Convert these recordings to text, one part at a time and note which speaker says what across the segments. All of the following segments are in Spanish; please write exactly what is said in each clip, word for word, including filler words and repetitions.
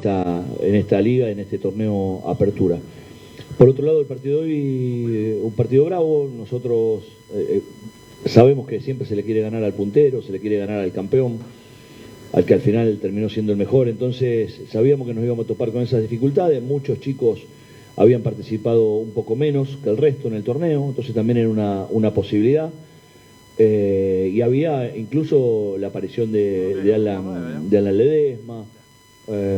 Speaker 1: esta, en esta liga, en este torneo Apertura. Por otro lado, el partido de hoy, un partido bravo. Nosotros eh, sabemos que siempre se le quiere ganar al puntero, se le quiere ganar al campeón, al que al final terminó siendo el mejor. Entonces sabíamos que nos íbamos a topar con esas dificultades. Muchos chicos habían participado un poco menos que el resto en el torneo, entonces también era una, una posibilidad. Eh, y había incluso la aparición de, de Alan, de Alan Ledesma, eh,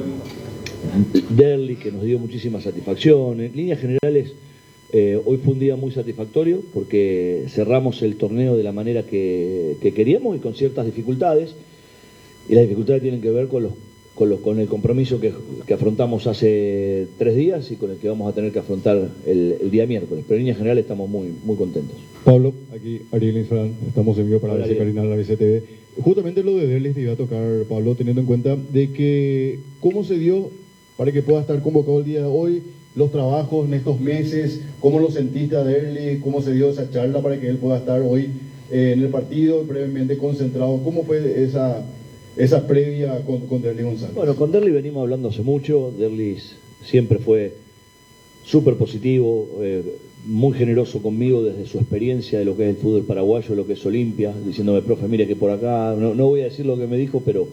Speaker 1: Derli, que nos dio muchísima satisfacción. En líneas generales, eh, hoy fue un día muy satisfactorio porque cerramos el torneo de la manera que, que queríamos y con ciertas dificultades. Y las dificultades tienen que ver con los Con, lo, con el compromiso que, que afrontamos hace tres días y con el que vamos a tener que afrontar el, el día miércoles. Pero en línea general estamos muy, muy contentos.
Speaker 2: Pablo, aquí Ariel Infran, estamos en vivo para
Speaker 1: Hola,
Speaker 2: la Carina, la B C T V. Justamente lo de Derlis te iba a tocar, Pablo, teniendo en cuenta de que cómo se dio para que pueda estar convocado el día de hoy, los trabajos en estos meses, cómo lo sentiste a Derlis, cómo se dio esa charla para que él pueda estar hoy eh, en el partido, brevemente concentrado. ¿Cómo fue esa... esa previa con, con Derlis González?
Speaker 1: Bueno, con Derlis venimos hablando hace mucho. Derlis siempre fue súper positivo, eh, muy generoso conmigo desde su experiencia de lo que es el fútbol paraguayo, lo que es Olimpia, diciéndome, profe, mire que por acá, no, no voy a decir lo que me dijo, pero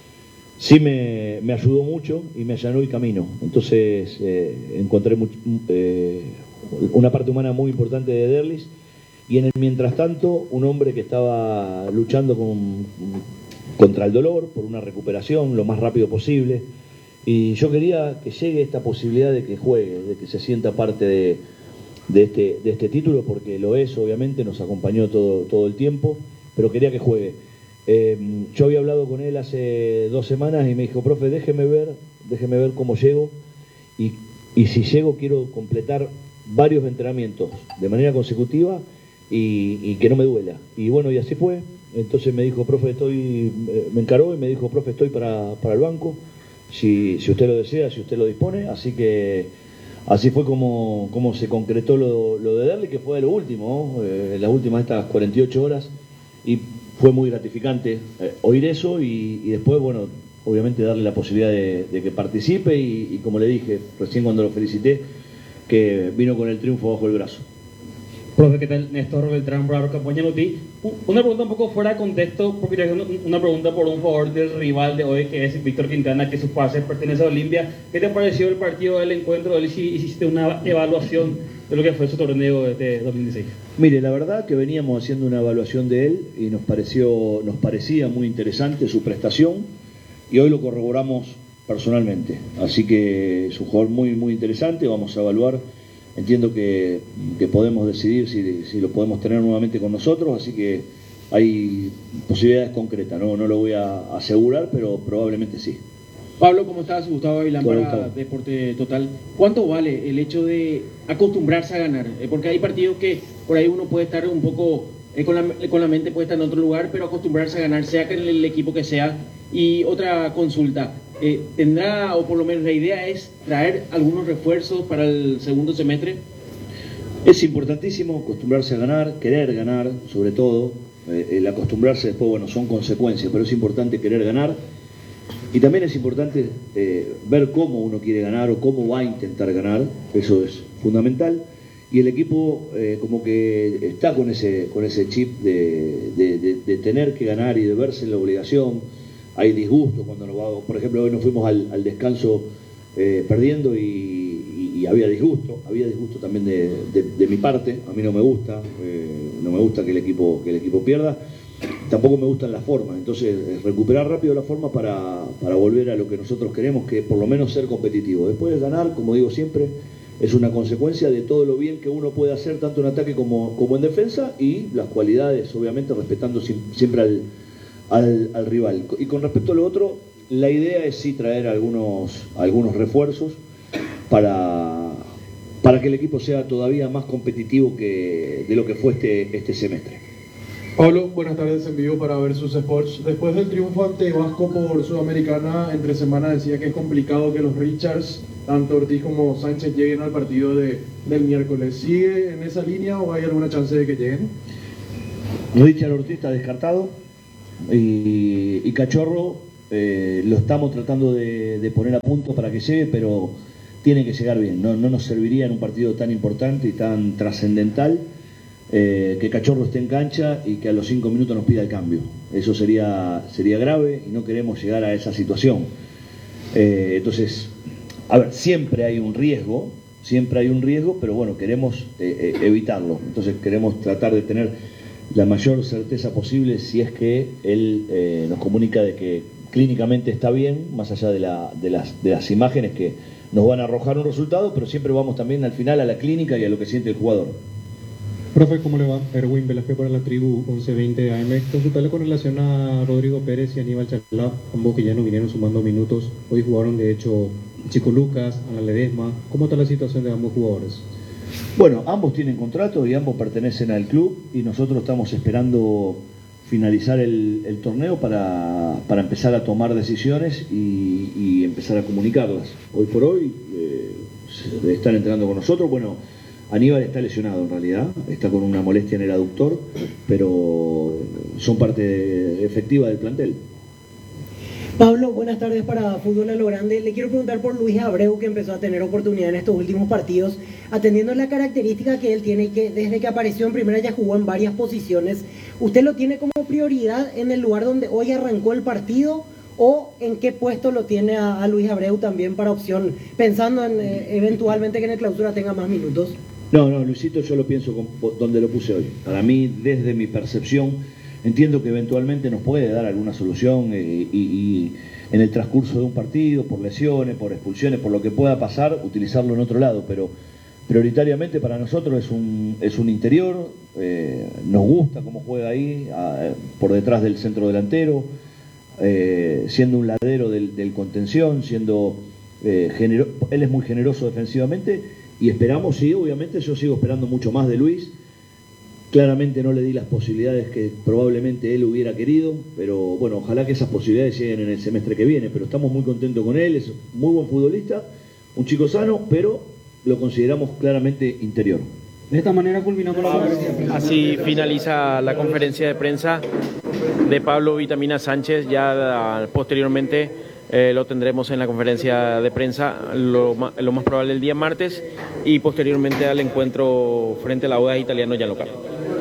Speaker 1: sí me, me ayudó mucho y me allanó el camino. Entonces eh, encontré much, eh, una parte humana muy importante de Derlis, y en el mientras tanto un hombre que estaba luchando con... contra el dolor, por una recuperación lo más rápido posible, y yo quería que llegue esta posibilidad de que juegue, de que se sienta parte de, de, este, de este título, porque lo es, obviamente, nos acompañó todo, todo el tiempo, pero quería que juegue. Eh, yo había hablado con él hace dos semanas y me dijo, profe, déjeme ver, déjeme ver cómo llego, y, y si llego quiero completar varios entrenamientos de manera consecutiva y, y que no me duela. Y bueno, y así fue. Entonces me dijo, profe, estoy, me encaró y me dijo, profe, estoy para, para el banco, si, si usted lo desea, si usted lo dispone. Así que así fue como, como se concretó lo, lo de Derlis, que fue lo último, ¿no? eh, las últimas estas cuarenta y ocho horas, y fue muy gratificante eh, oír eso y, y después, bueno, obviamente darle la posibilidad de, de que participe y, y como le dije recién cuando lo felicité, que vino con el triunfo bajo el brazo.
Speaker 3: Profe, ¿qué tal? Néstor Beltrán, Bravo, Campañanuti. Una pregunta un poco fuera de contexto, porque te hago una pregunta por un favor del rival de hoy, que es Víctor Quintana, que sus pases pertenece a Olimpia. ¿Qué te pareció el partido del encuentro de él si hiciste una evaluación de lo que fue su torneo de dos mil dieciséis?
Speaker 1: Mire, la verdad que veníamos haciendo una evaluación de él y nos pareció, nos parecía muy interesante su prestación, y hoy lo corroboramos personalmente. Así que es un jugador muy, muy interesante. Vamos a evaluar. Entiendo que, que podemos decidir si, si lo podemos tener nuevamente con nosotros, así que hay posibilidades concretas, no, no lo voy a asegurar, pero probablemente sí.
Speaker 4: Pablo, ¿cómo estás? Gustavo Avilán para
Speaker 1: Gustavo.
Speaker 4: Deporte Total. ¿Cuánto vale el hecho de acostumbrarse a ganar? Eh, porque hay partidos que por ahí uno puede estar un poco, eh, con, la, con la mente puede estar en otro lugar, pero acostumbrarse a ganar, sea que el, el equipo que sea. Y otra consulta, eh, ¿tendrá, o por lo menos la idea es traer algunos refuerzos para el segundo semestre?
Speaker 1: Es importantísimo acostumbrarse a ganar, querer ganar, sobre todo. Eh, el acostumbrarse después, bueno, son consecuencias, pero es importante querer ganar. Y también es importante eh, ver cómo uno quiere ganar o cómo va a intentar ganar, eso es fundamental. Y el equipo eh, como que está con ese, con ese chip de, de, de, de tener que ganar y de verse en la obligación. Hay disgusto cuando nos va, por ejemplo, hoy nos fuimos al, al descanso eh, perdiendo y, y, y había disgusto, había disgusto también de, de, de mi parte. A mí no me gusta, eh, no me gusta que el equipo, que el equipo pierda. Tampoco me gustan las formas, entonces recuperar rápido la forma para, para volver a lo que nosotros queremos, que por lo menos ser competitivo. Después de ganar, como digo siempre, es una consecuencia de todo lo bien que uno puede hacer, tanto en ataque como, como en defensa, y las cualidades, obviamente, respetando siempre al, al, al rival. Y con respecto a lo otro, la idea es sí traer algunos, algunos refuerzos para, para que el equipo sea todavía más competitivo que de lo que fue este, este semestre.
Speaker 5: Pablo, buenas tardes, en vivo para Versus Sports. Después del triunfo ante Vasco por Sudamericana, entre semana decía que es complicado que los Richards, tanto Ortiz como Sánchez, lleguen al partido de, del miércoles. ¿Sigue en esa línea o hay alguna chance de que lleguen?
Speaker 1: Richard Ortiz está descartado y, y Cachorro eh, lo estamos tratando de, de poner a punto para que llegue, pero tiene que llegar bien. No, no nos serviría en un partido tan importante y tan trascendental eh, que Cachorro esté en cancha y que a los cinco minutos nos pida el cambio. Eso sería, sería grave y no queremos llegar a esa situación. Eh, entonces, a ver, siempre hay un riesgo, siempre hay un riesgo, pero bueno, queremos eh, eh, evitarlo. Entonces queremos tratar de tener la mayor certeza posible si es que él eh, nos comunica de que clínicamente está bien, más allá de, la, de, las, de las imágenes que nos van a arrojar un resultado, pero siempre vamos también al final a la clínica y a lo que siente el jugador.
Speaker 6: Profe, ¿cómo le va? Erwin Velázquez para la tribu once veinte A M. Consultarle con relación a Rodrigo Pérez y Aníbal Chalá, ambos que ya no vinieron sumando minutos. Hoy jugaron, de hecho, Chico Lucas, Ana Ledesma. ¿Cómo está la situación de ambos jugadores?
Speaker 1: Bueno, ambos tienen contrato y ambos pertenecen al club y nosotros estamos esperando finalizar el, el torneo para, para empezar a tomar decisiones y, y empezar a comunicarlas. Hoy por hoy eh, están entrenando con nosotros. Bueno, Aníbal está lesionado en realidad, está con una molestia en el aductor, pero son parte efectiva del plantel.
Speaker 7: Pablo, buenas tardes para Fútbol a lo Grande. Le quiero preguntar por Luis Abreu, que empezó a tener oportunidad en estos últimos partidos, atendiendo la característica que él tiene, que desde que apareció en primera ya jugó en varias posiciones. ¿Usted lo tiene como prioridad en el lugar donde hoy arrancó el partido o en qué puesto lo tiene a, a Luis Abreu también para opción, pensando en eh, eventualmente que en el clausura tenga más minutos?
Speaker 1: No, no, Luisito yo lo pienso con, donde lo puse hoy. Para mí, desde mi percepción, entiendo que eventualmente nos puede dar alguna solución eh, y, y en el transcurso de un partido, por lesiones, por expulsiones, por lo que pueda pasar, utilizarlo en otro lado, pero prioritariamente para nosotros es un, es un interior, eh, nos gusta cómo juega ahí, a, por detrás del centro delantero, eh, siendo un ladero del, del contención, siendo eh, genero, él es muy generoso defensivamente y esperamos, sí, obviamente yo sigo esperando mucho más de Luis. Claramente no le di las posibilidades que probablemente él hubiera querido, pero bueno, ojalá que esas posibilidades lleguen en el semestre que viene, pero estamos muy contentos con él, es muy buen futbolista, un chico sano, pero lo consideramos claramente interior.
Speaker 6: De esta manera culminamos la conferencia.
Speaker 4: Así finaliza la conferencia de prensa de Pablo Vitamina Sánchez. Ya posteriormente eh, lo tendremos en la conferencia de prensa, lo, lo más probable el día martes, y posteriormente al encuentro frente a la Audax Italiano ya local.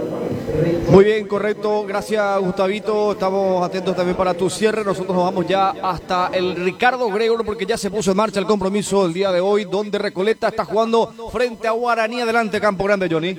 Speaker 8: Muy bien, correcto, gracias Gustavito, estamos atentos también para tu cierre. Nosotros nos vamos ya hasta el Ricardo Gregor porque ya se puso en marcha el compromiso el día de hoy, donde Recoleta está jugando frente a Guaraní. Adelante, Campo Grande, Johnny.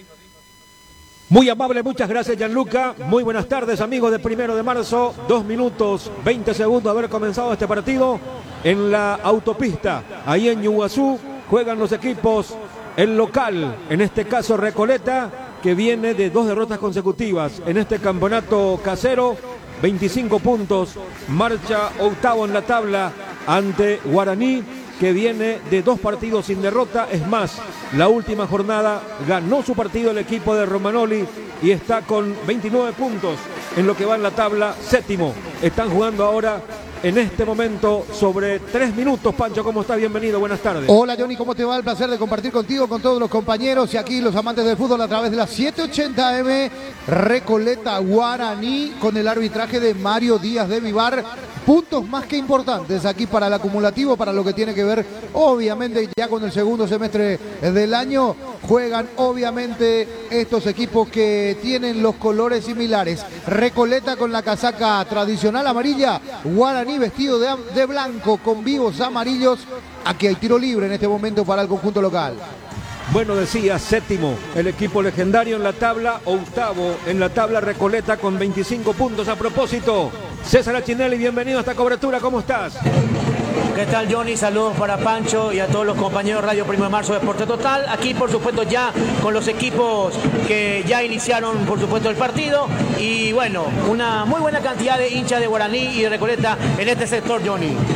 Speaker 9: Muy amable, muchas gracias Gianluca. Muy buenas tardes amigos de Primero de Marzo. Dos minutos, veinte segundos de haber comenzado este partido en la autopista. Ahí en Ñuguazú juegan los equipos, el local, en este caso Recoleta, que viene de dos derrotas consecutivas en este campeonato casero, veinticinco puntos, marcha octavo en la tabla ante Guaraní, que viene de dos partidos sin derrota. Es más, la última jornada ganó su partido el equipo de Romanoli y está con veintinueve puntos en lo que va en la tabla, séptimo. Están jugando ahora en este momento sobre tres minutos. Pancho, ¿cómo estás? Bienvenido, buenas tardes.
Speaker 10: Hola Johnny, ¿cómo te va? El placer de compartir contigo, con todos los compañeros y aquí los amantes del fútbol a través de la setecientos ochenta A M. Recoleta Guaraní con el arbitraje de Mario Díaz de Vivar. Puntos más que importantes aquí para el acumulativo, para lo que tiene que ver obviamente ya con el segundo semestre del año. Juegan obviamente estos equipos que tienen los colores similares. Recoleta con la casaca tradicional amarilla, Guaraní vestido de, de blanco con vivos amarillos. Aquí hay tiro libre en este momento para el conjunto local.
Speaker 9: Bueno, decía, séptimo el equipo legendario en la tabla, octavo en la tabla Recoleta con veinticinco puntos. A propósito, César Achinelli, bienvenido a esta cobertura, ¿cómo estás?
Speaker 11: ¿Qué tal, Johnny? Saludos para Pancho y a todos los compañeros de Radio Primero de Marzo de Deporte Total. Aquí, por supuesto, ya con los equipos que ya iniciaron, por supuesto, el partido. Y bueno, una muy buena cantidad de hinchas de Guaraní y de Recoleta en este sector, Johnny.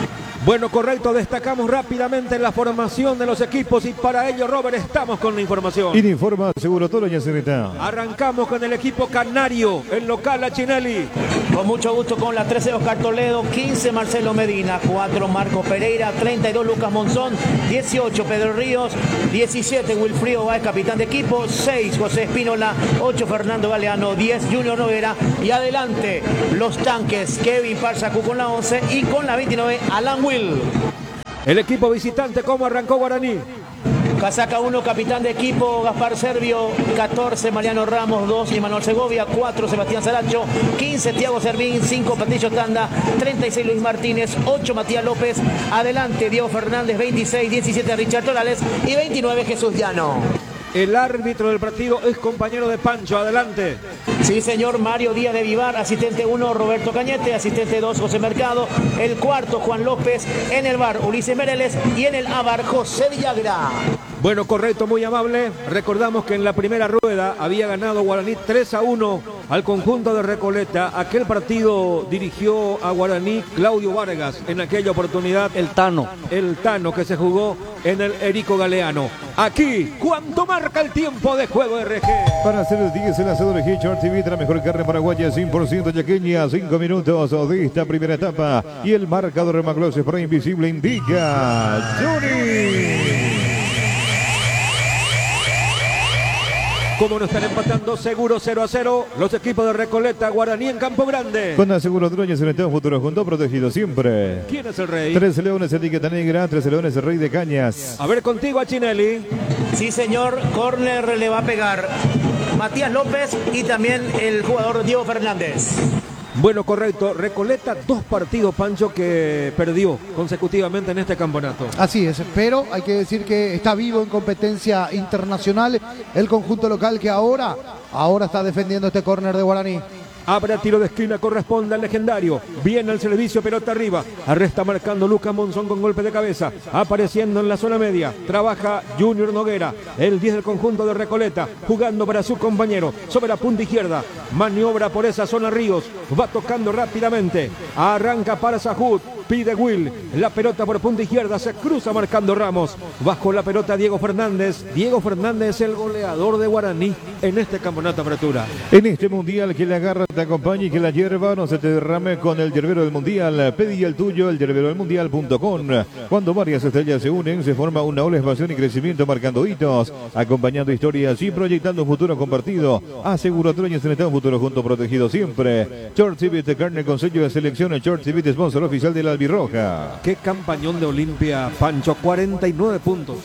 Speaker 9: Bueno, correcto, destacamos rápidamente la formación de los equipos y para ello, Robert, estamos con la información.
Speaker 12: Y le informa Seguro Toro y Acereta.
Speaker 9: Arrancamos con el equipo canario, el local Achinelli.
Speaker 11: Con mucho gusto con la trece Oscar Toledo, quince Marcelo Medina, cuatro Marco Pereira, treinta y dos Lucas Monzón, dieciocho Pedro Ríos, diecisiete Wilfrido Báez, capitán de equipo, seis José Espínola, ocho Fernando Galeano, diez Junior Noguera y adelante los tanques Kevin Parzacu con la once y con la veintinueve Alan Will.
Speaker 9: El equipo visitante, ¿cómo arrancó Guaraní?
Speaker 11: Casaca uno, capitán de equipo Gaspar Servio, catorce Mariano Ramos, dos Imanol Segovia, cuatro Sebastián Saracho, quince Tiago Servín, cinco Patricio Tanda, treinta y seis Luis Martínez, ocho Matías López, adelante Diego Fernández, veintiséis, diecisiete Richard Torales y veintinueve Jesús Llano.
Speaker 9: El árbitro del partido es compañero de Pancho, adelante.
Speaker 11: Sí, señor, Mario Díaz de Vivar, asistente uno, Roberto Cañete, asistente dos, José Mercado, el cuarto, Juan López, en el bar, Ulises Mereles y en el A B A R, José Villagra.
Speaker 9: Bueno, correcto, muy amable. Recordamos que en la primera rueda había ganado Guaraní tres a uno al conjunto de Recoleta. Aquel partido dirigió a Guaraní Claudio Vargas, en aquella oportunidad
Speaker 8: el Tano.
Speaker 9: El Tano que se jugó en el Erico Galeano. Aquí, ¿cuánto marca el tiempo de juego R G?
Speaker 12: Para hacer el diez, el asado de Hitchard T V, la mejor carne paraguaya, cien por ciento yaqueña, cinco minutos de esta primera etapa. Y el marcador de Magloss para Invisible indica Johnny.
Speaker 9: Como no están empatando, seguro cero a cero. Los equipos de Recoleta, Guaraní en Campo Grande.
Speaker 12: Con Aseguro Dueñas en el futuro junto, protegido siempre.
Speaker 9: ¿Quién es el rey?
Speaker 12: Trece Leones, etiqueta negra, Trece Leones, el rey de cañas.
Speaker 9: A ver contigo, Achinelli.
Speaker 11: Sí, señor, córner le va a pegar Matías López y también el jugador Diego Fernández.
Speaker 9: Bueno, correcto. Recoleta, dos partidos, Pancho, que perdió consecutivamente en este campeonato.
Speaker 10: Así es, pero hay que decir que está vivo en competencia internacional el conjunto local que ahora, ahora está defendiendo este córner de Guaraní.
Speaker 9: Habrá tiro de esquina, corresponde al legendario. Viene al servicio, pelota arriba. Arresta marcando Lucas Monzón con golpe de cabeza. Apareciendo en la zona media. Trabaja Junior Noguera, el diez del conjunto de Recoleta. Jugando para su compañero. Sobre la punta izquierda. Maniobra por esa zona Ríos. Va tocando rápidamente. Arranca para Sahut. Pide Will. La pelota por punta izquierda. Se cruza marcando Ramos. Bajo la pelota Diego Fernández. Diego Fernández, el goleador de Guaraní en este campeonato de apertura.
Speaker 12: En este mundial que le agarra, te acompañe y que la hierba no se te derrame con el yerbero del mundial. Pedí el tuyo, el yerbero del mundial punto com. Cuando varias estrellas se unen, se forma una ola de expansión y crecimiento marcando hitos, acompañando historias y proyectando un futuro compartido. Aseguro Troñas en un futuro junto, protegido siempre. Short Civit, carne con sello de selección. Short Civit, sponsor oficial de la Albirroja.
Speaker 9: Qué campañón de Olimpia, Pancho, cuarenta y nueve puntos.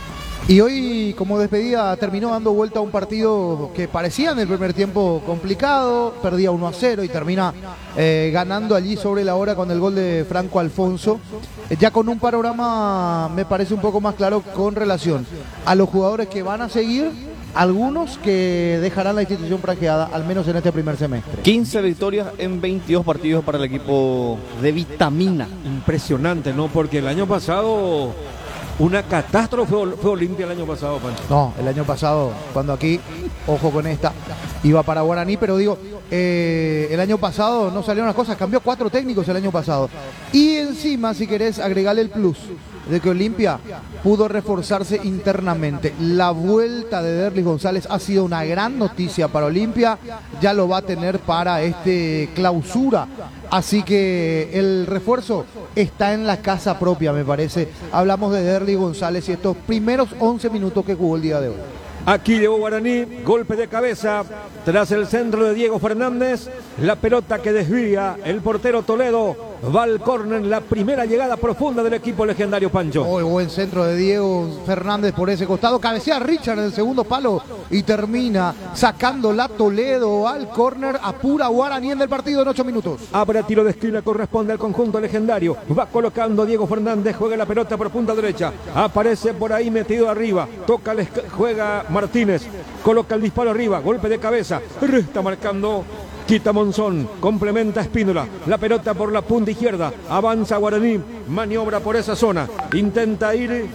Speaker 10: Y hoy, como despedida, terminó dando vuelta a un partido que parecía en el primer tiempo complicado, perdía uno a cero y termina eh, ganando allí sobre la hora con el gol de Franco Alfonso, eh, ya con un panorama me parece un poco más claro con relación a los jugadores que van a seguir, algunos que dejarán la institución franqueada, al menos en este primer semestre.
Speaker 8: quince victorias en veintidós partidos para el equipo de Vitamina.
Speaker 9: Impresionante, ¿no? Porque el año pasado... Una catástrofe fue Olimpia el año pasado, Pancho.
Speaker 10: No, el año pasado, cuando aquí, ojo con esta, iba para Guaraní, pero digo, eh, el año pasado no salieron las cosas, cambió cuatro técnicos el año pasado. Y encima, si querés, agregarle el plus de que Olimpia pudo reforzarse internamente. La vuelta de Derlis González ha sido una gran noticia para Olimpia, ya lo va a tener para este clausura. Así que el refuerzo está en la casa propia, me parece. Hablamos de Derlis González y estos primeros once minutos que jugó el día de hoy.
Speaker 9: Aquí llegó Guaraní, golpe de cabeza, tras el centro de Diego Fernández, la pelota que desvía el portero Toledo, va al córner, la primera llegada profunda del equipo legendario, Pancho.
Speaker 10: Muy buen centro de Diego Fernández por ese costado, cabecea Richard en el segundo palo y termina sacando la Toledo al córner, apura Guaraní en el partido en ocho minutos.
Speaker 9: Habrá tiro de esquina, corresponde al conjunto legendario, va colocando Diego Fernández, juega la pelota por punta derecha, aparece por ahí metido arriba, toca, juega Martínez, coloca el disparo arriba, golpe de cabeza, está marcando, quita Monzón, complementa Espínola, la pelota por la punta izquierda, avanza Guaraní, maniobra por esa zona, intenta ir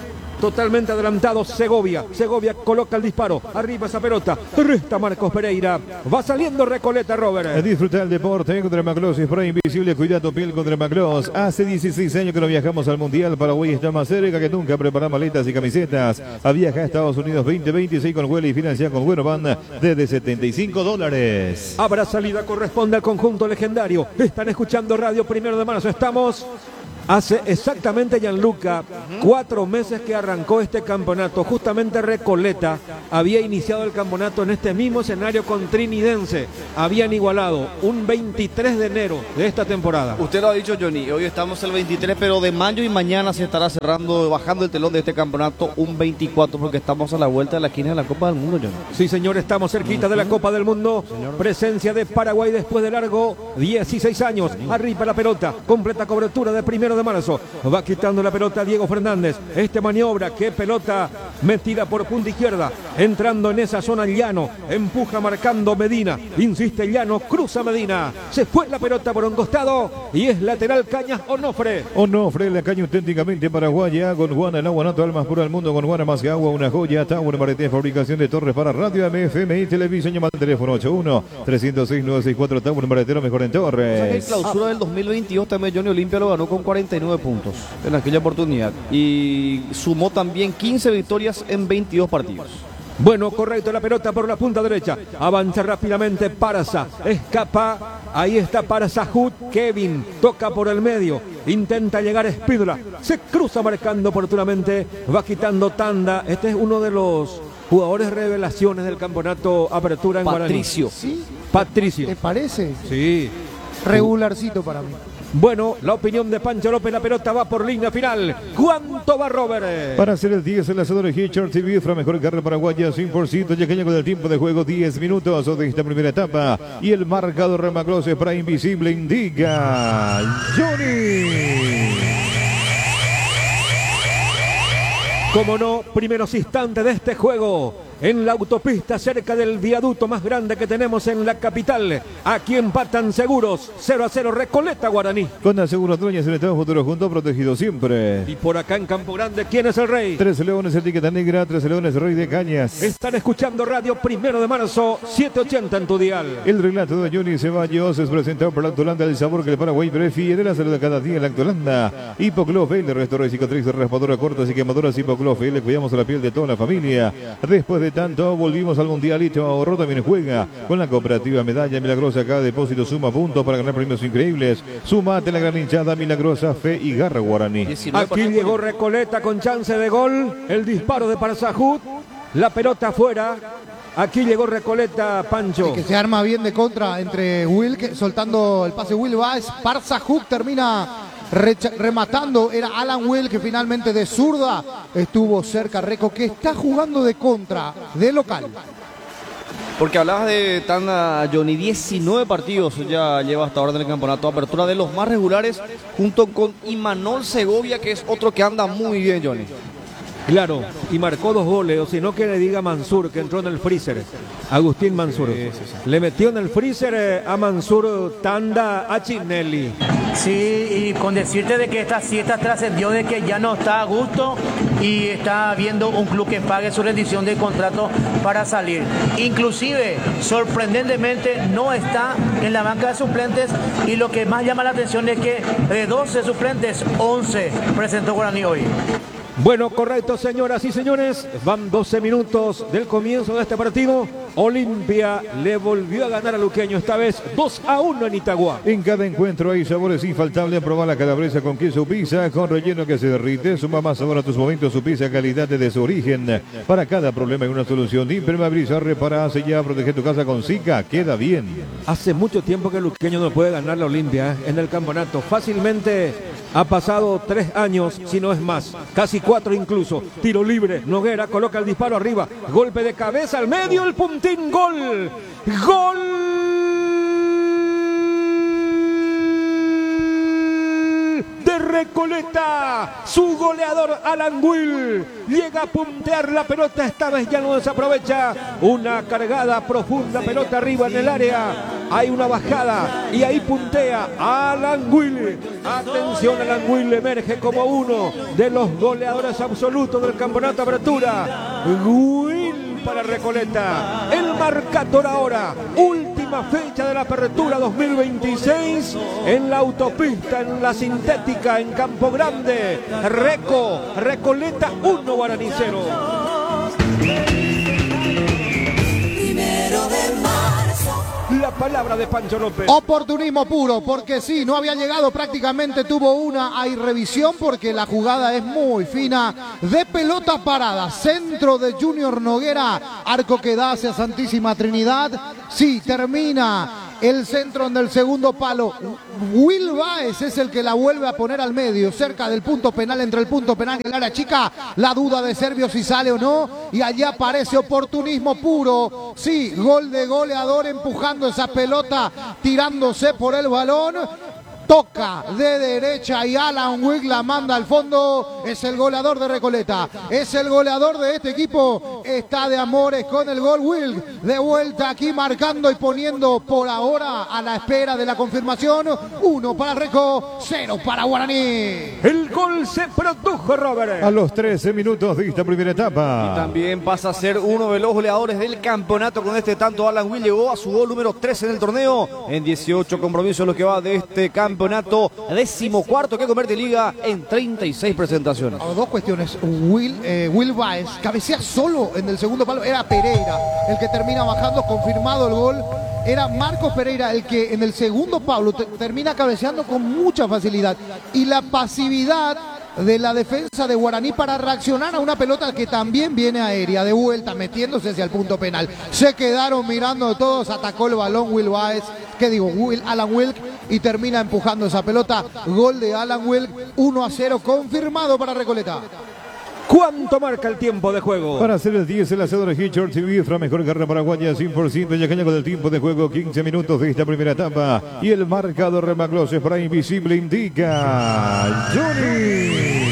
Speaker 9: totalmente adelantado Segovia. Segovia coloca el disparo, arriba esa pelota, resta Marcos Pereira, va saliendo Recoleta, Robert.
Speaker 12: Disfruta el deporte contra Maclos y Spray Invisible, cuida tu piel contra Maclos. Hace dieciséis años que no viajamos al Mundial, Paraguay está más cerca que nunca, prepara maletas y camisetas. A viajar a Estados Unidos veinte veintiséis con Huele y financia con Bueno Van desde setenta y cinco dólares.
Speaker 9: Habrá salida, corresponde al conjunto legendario. Están escuchando Radio Primero de Marzo, estamos... Hace exactamente, Gianluca, cuatro meses que arrancó este campeonato. Justamente Recoleta había iniciado el campeonato en este mismo escenario con Trinidense. Habían igualado un veintitrés de enero de esta temporada.
Speaker 8: Usted lo ha dicho, Johnny, hoy estamos el veintitrés, pero de mayo y mañana se estará cerrando, bajando el telón de este campeonato un veinticuatro, porque estamos a la vuelta de la esquina de la Copa del Mundo, Johnny.
Speaker 9: Sí, señor, estamos cerquita de la Copa del Mundo. Presencia de Paraguay después de largo dieciséis años. Arriba la pelota, completa cobertura de Primero de Marzo, va quitando la pelota Diego Fernández. Este maniobra, qué pelota metida por punta izquierda, entrando en esa zona Llano, empuja marcando Medina, insiste Llano, cruza Medina, se fue la pelota por un costado y es lateral Cañas Onofre.
Speaker 12: Onofre, la caña auténticamente paraguaya, con Guana, el agua natural más pura del mundo, con Guana más que agua, una joya. Tower Marete, fabricación de torres para radio, M F M y televisión. Llama al teléfono ochenta y uno, trescientos seis, nueve sesenta y cuatro. Tower Maretero, mejor en torres.
Speaker 8: O sea que el clausura del dos mil veintidós también Johnny Olimpia lo ganó con cuarenta y nueve puntos en aquella oportunidad y sumó también quince victorias en veintidós partidos.
Speaker 9: Bueno, correcto, la pelota por la punta derecha, avanza rápidamente Parza, escapa, ahí está Parza, Hood, Kevin, toca por el medio, intenta llegar Espídola, se cruza marcando oportunamente, va quitando tanda. Este es uno de los jugadores revelaciones del campeonato Apertura en
Speaker 8: Patricio.
Speaker 9: Guaraní. ¿Sí? Patricio.
Speaker 10: ¿Te parece?
Speaker 9: Sí.
Speaker 10: Regularcito para mí.
Speaker 9: Bueno, la opinión de Pancho López, la pelota va por línea final. ¿Cuánto va Robert?
Speaker 12: Para hacer el diez, el lanzador de Hitchard T V, Fra mejor carrera paraguaya, cien por ciento, llegaña con el tiempo de juego, diez minutos de esta primera etapa. Y el marcador Maclos para Invisible indica Johnny.
Speaker 9: Como no, primeros instantes de este juego. En la autopista cerca del viaducto más grande que tenemos en la capital. Aquí empatan seguros, cero a cero Recoleta Guaraní.
Speaker 12: Con Aseguros Dueñas en Estado Futuro Junto, protegido siempre.
Speaker 9: Y por acá en Campo Grande, ¿quién es el rey?
Speaker 12: Tres Leones, etiqueta negra, Tres Leones, Rey de Cañas.
Speaker 9: Están escuchando Radio Primero de Marzo, setecientos ochenta en tu dial.
Speaker 12: El relato de Johnny Ceballos es presentado por la Lactolanda, el sabor que el Paraguay prefiere, la salud de cada día en la Lactolanda. Hipoclof, el restaurante cicatriz, raspadora, cortas y quemadoras Hipoclof, le cuidamos a la piel de toda la familia. Después de tanto, volvimos al Mundialito. Ahorro también juega con la cooperativa Medalla Milagrosa. Cada depósito suma puntos para ganar premios increíbles. Sumate la gran hinchada Milagrosa, Fe y Garra Guaraní.
Speaker 9: Aquí llegó Recoleta con chance de gol. El disparo de Parzahut. La pelota afuera. Aquí llegó Recoleta, Pancho.
Speaker 10: Sí, que se arma bien de contra entre Wilk, soltando el pase Will Baez. Parzahut termina rematando, era Alan Will, que finalmente de zurda estuvo cerca. Reco, que está jugando de contra, de local.
Speaker 8: Porque hablabas de Tanda, Johnny, diecinueve partidos ya lleva hasta ahora en el campeonato. Apertura de los más regulares, junto con Imanol Segovia, que es otro que anda muy bien, Johnny.
Speaker 9: Claro, y marcó dos goles, o si no que le diga Mansur, que entró en el freezer. Agustín Mansur. Sí, sí, sí. Le metió en el freezer eh, a Mansur Tanda a Chinelli.
Speaker 11: Sí, y con decirte de que esta siesta trascendió de que ya no está a gusto y está viendo un club que pague su rendición de contrato para salir. Inclusive, sorprendentemente, no está en la banca de suplentes y lo que más llama la atención es que de doce suplentes, once presentó Guaraní hoy.
Speaker 9: Bueno, correcto, señoras y señores. Van doce minutos del comienzo de este partido. Olimpia le volvió a ganar a Luqueño, esta vez dos a uno en Itagua.
Speaker 12: En cada encuentro hay sabores infaltables. Probar la calabresa con queso pizza, con relleno que se derrite. Suma más sabor a tus momentos, su pizza, calidad de su origen. Para cada problema hay una solución. Impermeabilizar, repara, sellar, proteger tu casa con Zika. Queda bien.
Speaker 9: Hace mucho tiempo que Luqueño no puede ganar la Olimpia, ¿eh? En el campeonato. Fácilmente ha pasado tres años, si no es más. Casi cuatro incluso. Tiro libre. Noguera coloca el disparo arriba. Golpe de cabeza al medio. El puntín. Gol. Gol. De Recoleta. Su goleador Alan Will llega a puntear la pelota. Esta vez ya no desaprovecha. Una cargada profunda pelota arriba en el área. hay una bajada y ahí puntea Alan Will. Atención, Alan Will emerge como uno de los goleadores absolutos del campeonato Apertura. Will para Recoleta. El marcador ahora, última fecha de la Apertura dos mil veintiséis en la autopista, en la sintética, en Campo Grande. Reco, Recoleta uno, Guaraní cero. La palabra de Pancho López.
Speaker 10: Oportunismo puro, porque sí, no había llegado prácticamente, tuvo una, hay revisión porque la jugada es muy fina, de pelota parada, centro de Junior Noguera, arco que da hacia Santísima Trinidad, sí, termina el centro en el segundo palo. Will Baez es el que la vuelve a poner al medio, cerca del punto penal, entre el punto penal y el área chica. La duda de Servio si sale o no. Y allá aparece oportunismo puro. Sí, gol de goleador empujando esa pelota, tirándose por el balón. Toca de derecha y Alan Will la manda al fondo. Es el goleador de Recoleta. Es el goleador de este equipo. Está de amores con el gol. Will de vuelta aquí marcando y poniendo por ahora a la espera de la confirmación. Uno para Reco, cero para Guaraní.
Speaker 9: El gol se produjo, Robert.
Speaker 12: A los trece minutos de esta primera etapa.
Speaker 8: Y también pasa a ser uno de los goleadores del campeonato con este tanto. Alan Will llegó a su gol número trece en el torneo. En dieciocho compromisos lo que va de este campeonato. Campeonato decimocuarto que convierte Liga en treinta y seis presentaciones.
Speaker 10: Ahora, dos cuestiones. Will, eh, Will Baez cabecea solo en el segundo palo. Era Pereira el que termina bajando, confirmado el gol. Era Marcos Pereira el que en el segundo palo te, termina cabeceando con mucha facilidad. Y la pasividad de la defensa de Guaraní para reaccionar a una pelota que también viene aérea, de vuelta, metiéndose hacia el punto penal. Se quedaron mirando todos, atacó el balón Will Baez, que digo, Will, Alan Wilk, y termina empujando esa pelota. Gol de Alan Wilk, uno a cero, confirmado para Recoleta.
Speaker 9: ¿Cuánto marca el tiempo de juego?
Speaker 12: Para hacer el diez, el hacedor Hitchard T V, la mejor carrera paraguaya, cien por ciento. Ya caña con el tiempo de juego, quince minutos de esta primera etapa. Y el marcador Remacloses para Invisible indica Johnny.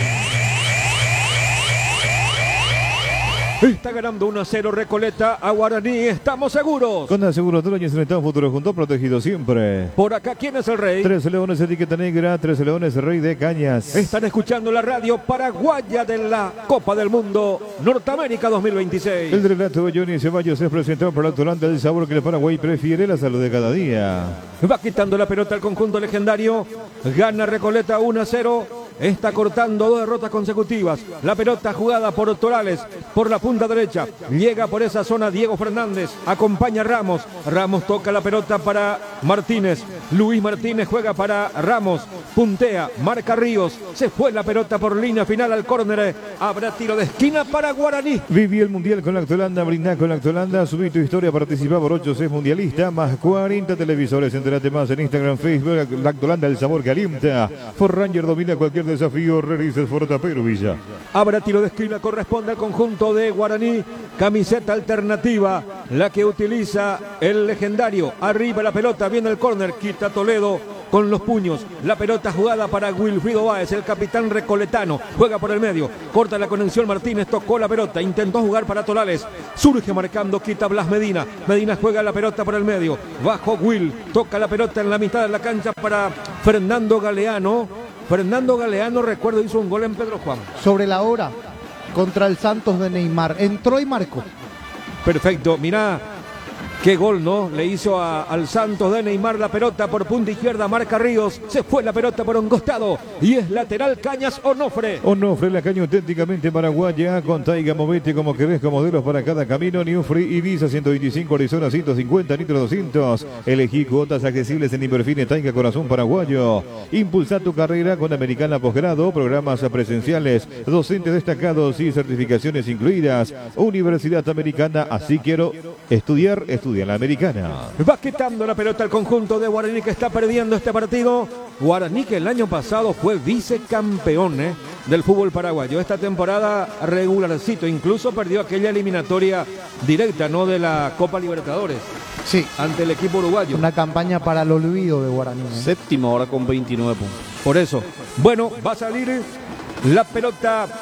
Speaker 9: Está ganando uno a cero Recoleta a Guaraní, estamos seguros.
Speaker 12: Con aseguradora y en Estado Futuro Junto, protegido siempre.
Speaker 9: Por acá, ¿quién es el rey?
Speaker 12: Trece Leones, etiqueta negra, Trece Leones, rey de cañas.
Speaker 9: Están escuchando la radio paraguaya de la Copa del Mundo Norteamérica dos mil veintiséis.
Speaker 12: El relato de Johnny Ceballos es presentado por la Atlanta del sabor que el Paraguay prefiere, la salud de cada día.
Speaker 9: Va quitando la pelota al conjunto legendario, gana Recoleta uno a cero. Está cortando dos derrotas consecutivas. La pelota jugada por Torales, por la punta derecha. Llega por esa zona Diego Fernández. Acompaña a Ramos. Ramos toca la pelota para Martínez. Luis Martínez juega para Ramos. Puntea, marca Ríos. Se fue la pelota por línea final al córner. Habrá tiro de esquina para Guaraní.
Speaker 12: Viví el Mundial con la Actualanda. Brindá con la Actualanda. Subí tu historia, participa por ocho seis mundialista. Más cuarenta televisores. Entérate más en Instagram, Facebook. La Actualanda, el sabor que alienta. For Ranger domina cualquier desafío, realiza el Fortapero Villa.
Speaker 9: Habrá tiro de esquina, corresponde al conjunto de Guaraní. Camiseta alternativa, la que utiliza el legendario. Arriba la pelota, viene el córner, quita Toledo con los puños. La pelota jugada para Wilfrido Báez, el capitán recoletano. Juega por el medio, corta la conexión Martínez, tocó la pelota, intentó jugar para Torales. Surge marcando, quita Blas Medina. Medina juega la pelota por el medio. Bajo Will, toca la pelota en la mitad de la cancha para Fernando Galeano. Fernando Galeano, recuerdo, hizo un gol en Pedro Juan.
Speaker 10: Sobre la hora, contra el Santos de Neymar. Entró y marcó.
Speaker 9: Perfecto, mirá. Qué gol, ¿no? Le hizo a, al Santos de Neymar la pelota por punta izquierda, marca Ríos. Se fue la pelota por un costado y es lateral Cañas Onofre.
Speaker 12: Onofre, la caña auténticamente paraguaya. Con Taiga, movete como querés, con modelos para cada camino. New Free Ibiza ciento veinticinco, Arizona ciento cincuenta, Nitro doscientos. Elegí cuotas accesibles en Inverfine Taiga Corazón Paraguayo. Impulsa tu carrera con Americana Posgrado, programas presenciales, docentes destacados y certificaciones incluidas. Universidad Americana, así quiero estudiar, estudiar la Americana.
Speaker 9: Va quitando la pelota al conjunto de Guaraní que está perdiendo este partido. Guaraní que el año pasado fue vicecampeón ¿eh? del fútbol paraguayo. Esta temporada regularcito, incluso perdió aquella eliminatoria directa, ¿no? De la Copa Libertadores.
Speaker 10: Sí.
Speaker 9: Ante el equipo uruguayo.
Speaker 10: Una campaña para el olvido de Guaraní. ¿eh?
Speaker 8: Séptimo ahora con veintinueve puntos.
Speaker 9: Por eso. Bueno, va a salir la pelota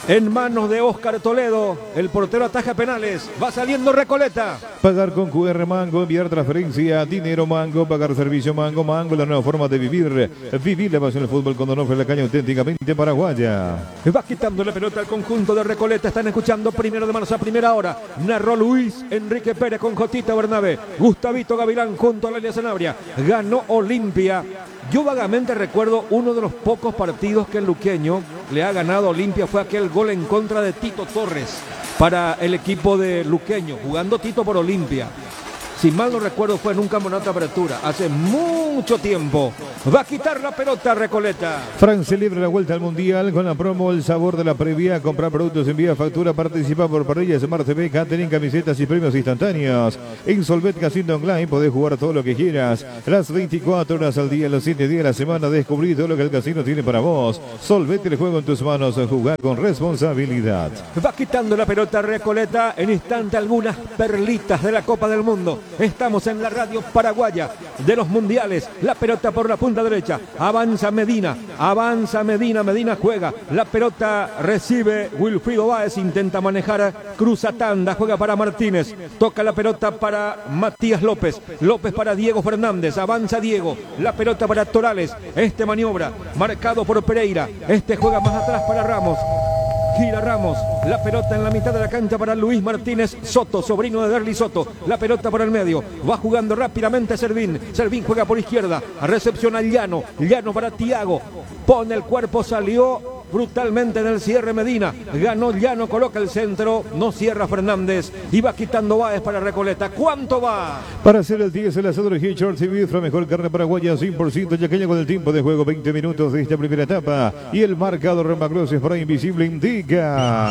Speaker 9: en manos de Óscar Toledo. El portero ataja penales. Va saliendo Recoleta.
Speaker 12: Pagar con Q R Mango, enviar transferencia, dinero Mango, pagar servicio Mango, Mango, la nueva forma de vivir. Vivir la pasión del fútbol con Donofre, la caña auténticamente paraguaya.
Speaker 9: Va quitando la pelota al conjunto de Recoleta. Están escuchando Primero de Marzo a primera hora. Narró Luis Enrique Pérez con Jotita Bernabé. Gustavito Gavilán junto a Lelia Sanabria. Ganó Olimpia. Yo vagamente recuerdo uno de los pocos partidos que el luqueño le ha ganado a Olimpia. Fue aquel gol en contra de Tito Torres para el equipo de luqueño, jugando Tito por Olimpia. Si mal no recuerdo, fue en un campeonato de apertura, hace mucho tiempo. Va a quitar la pelota Recoleta.
Speaker 12: Fran celebra la vuelta al Mundial con la promo El Sabor de la Previa. Comprar productos, envía factura, participa por parrillas Smart T V, catering, camisetas y premios instantáneos. En Solvet Casino Online podés jugar todo lo que quieras. Las veinticuatro horas al día, los siete días de la semana, descubrí todo lo que el casino tiene para vos. Solvet, el juego en tus manos, jugar con responsabilidad.
Speaker 9: Va quitando la pelota Recoleta. En instante algunas perlitas de la Copa del Mundo. Estamos en la radio paraguaya de los mundiales. La pelota por la punta derecha. Avanza Medina. Avanza Medina. Medina juega. La pelota recibe Wilfrido Báez. Intenta manejar. Cruza tanda. Juega para Martínez. Toca la pelota para Matías López. López para Diego Fernández. Avanza Diego. La pelota para Torales. Este maniobra. Marcado por Pereira. Este juega más atrás para Ramos. Gira Ramos, la pelota en la mitad de la cancha para Luis Martínez Soto, sobrino de Derli Soto, la pelota por el medio, va jugando rápidamente Servín, Servín juega por izquierda, recepciona Llano, Llano para Tiago, pone el cuerpo, salió brutalmente en el cierre Medina, ganó Llano, coloca el centro, no cierra Fernández y va quitando Báez para Recoleta. ¿Cuánto va?
Speaker 12: Para hacer el diez, el asado de Hitchers y Bifra, mejor carne paraguaya, cien por ciento yaqueña con el tiempo de juego, veinte minutos de esta primera etapa. Y el marcador Remacroces para Invisible indica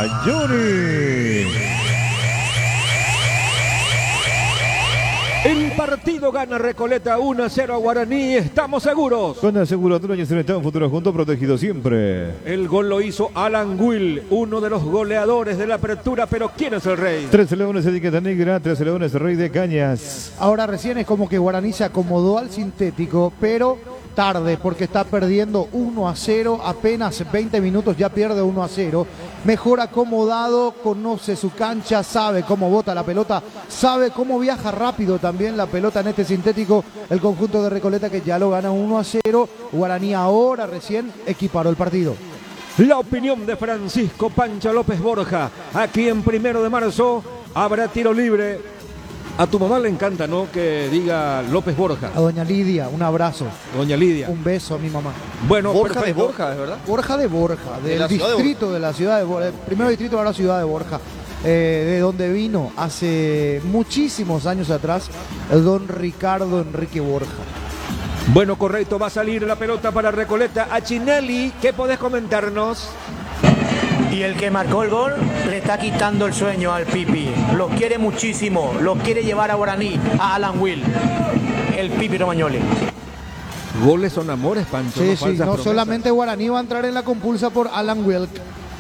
Speaker 12: Johnny.
Speaker 9: El partido gana Recoleta uno a cero a Guaraní, estamos seguros.
Speaker 12: Con aseguradora y en un futuro junto, protegido siempre.
Speaker 9: El gol lo hizo Alan Will, uno de los goleadores de la apertura, pero ¿quién es el rey?
Speaker 12: Tres leones, etiqueta negra, tres leones, rey de cañas.
Speaker 10: Ahora recién es como que Guaraní se acomodó al sintético, pero tarde, porque está perdiendo uno a cero, apenas veinte minutos ya pierde uno a cero. Mejor acomodado, conoce su cancha, sabe cómo bota la pelota, sabe cómo viaja rápido también la pelota en este sintético. El conjunto de Recoleta que ya lo gana uno a cero. Guaraní ahora recién equiparó el partido.
Speaker 9: La opinión de Francisco Pancho López Borja, aquí en Primero de Marzo, habrá tiro libre. A tu mamá le encanta, ¿no?, que diga López Borja.
Speaker 10: A doña Lidia, un abrazo.
Speaker 9: Doña Lidia.
Speaker 10: Un beso a mi mamá.
Speaker 9: Bueno,
Speaker 8: Borja
Speaker 9: perfecto.
Speaker 8: de Borja, ¿es verdad?
Speaker 10: Borja de Borja, del
Speaker 8: de la
Speaker 10: distrito
Speaker 8: de,
Speaker 10: de la ciudad de Borja. El primero distrito de la ciudad de Borja. Eh, de donde vino hace muchísimos años atrás el don Ricardo Enrique Borja.
Speaker 9: Bueno, correcto, va a salir la pelota para Recoleta. A Chinelli, ¿qué podés comentarnos?
Speaker 11: Y el que marcó el gol le está quitando el sueño al Pipi. Lo quiere muchísimo, lo quiere llevar a Guaraní, a Alan Will, el Pipi Romagnoli.
Speaker 9: Goles son amores, Pancho.
Speaker 10: Sí,
Speaker 9: no,
Speaker 10: sí,
Speaker 9: falsas
Speaker 10: no
Speaker 9: promesas.
Speaker 10: solamente Guaraní va a entrar en la compulsa por Alan Wilk.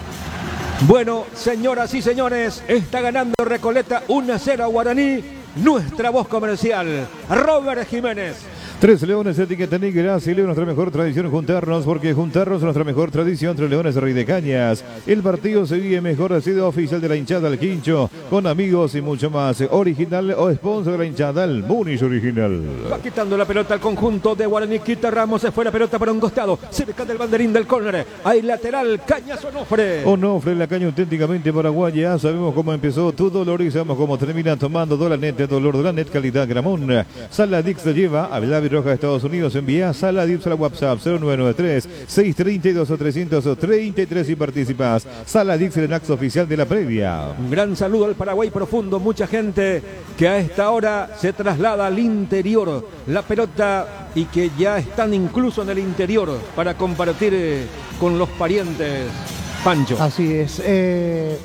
Speaker 9: Bueno, señoras y señores, está ganando Recoleta uno a cero a Guaraní. Nuestra voz comercial, Robert Jiménez.
Speaker 12: Tres leones, etiqueta negra, y nuestra mejor tradición juntarnos, porque juntarnos es nuestra mejor tradición. Tres leones, rey de cañas. El partido se vive mejor, ha sido oficial de la hinchada al Quincho, con amigos y mucho más. Original o sponsor de la hinchada, el Muniz original.
Speaker 9: Va quitando la pelota al conjunto de Guaraní. Quita Ramos, se fue la pelota para un costado, cerca del banderín del córner. Hay lateral, Cañas Onofre.
Speaker 12: Onofre, la caña auténticamente paraguaya. Sabemos cómo empezó tu dolor y sabemos cómo termina tomando Dolanet, dolor Dolanet, calidad Gramón. Saladix se lleva a Belavi Roja, Estados Unidos. Envía Saladix a la WhatsApp cero nueve nueve tres, seis tres dos, tres tres tres y participas. Saladix, el Nax oficial de la previa.
Speaker 9: Un gran saludo al Paraguay profundo. Mucha gente que a esta hora se traslada al interior. La pelota y que ya están incluso en el interior para compartir eh, con los parientes. Pancho.
Speaker 10: Así es. Eh,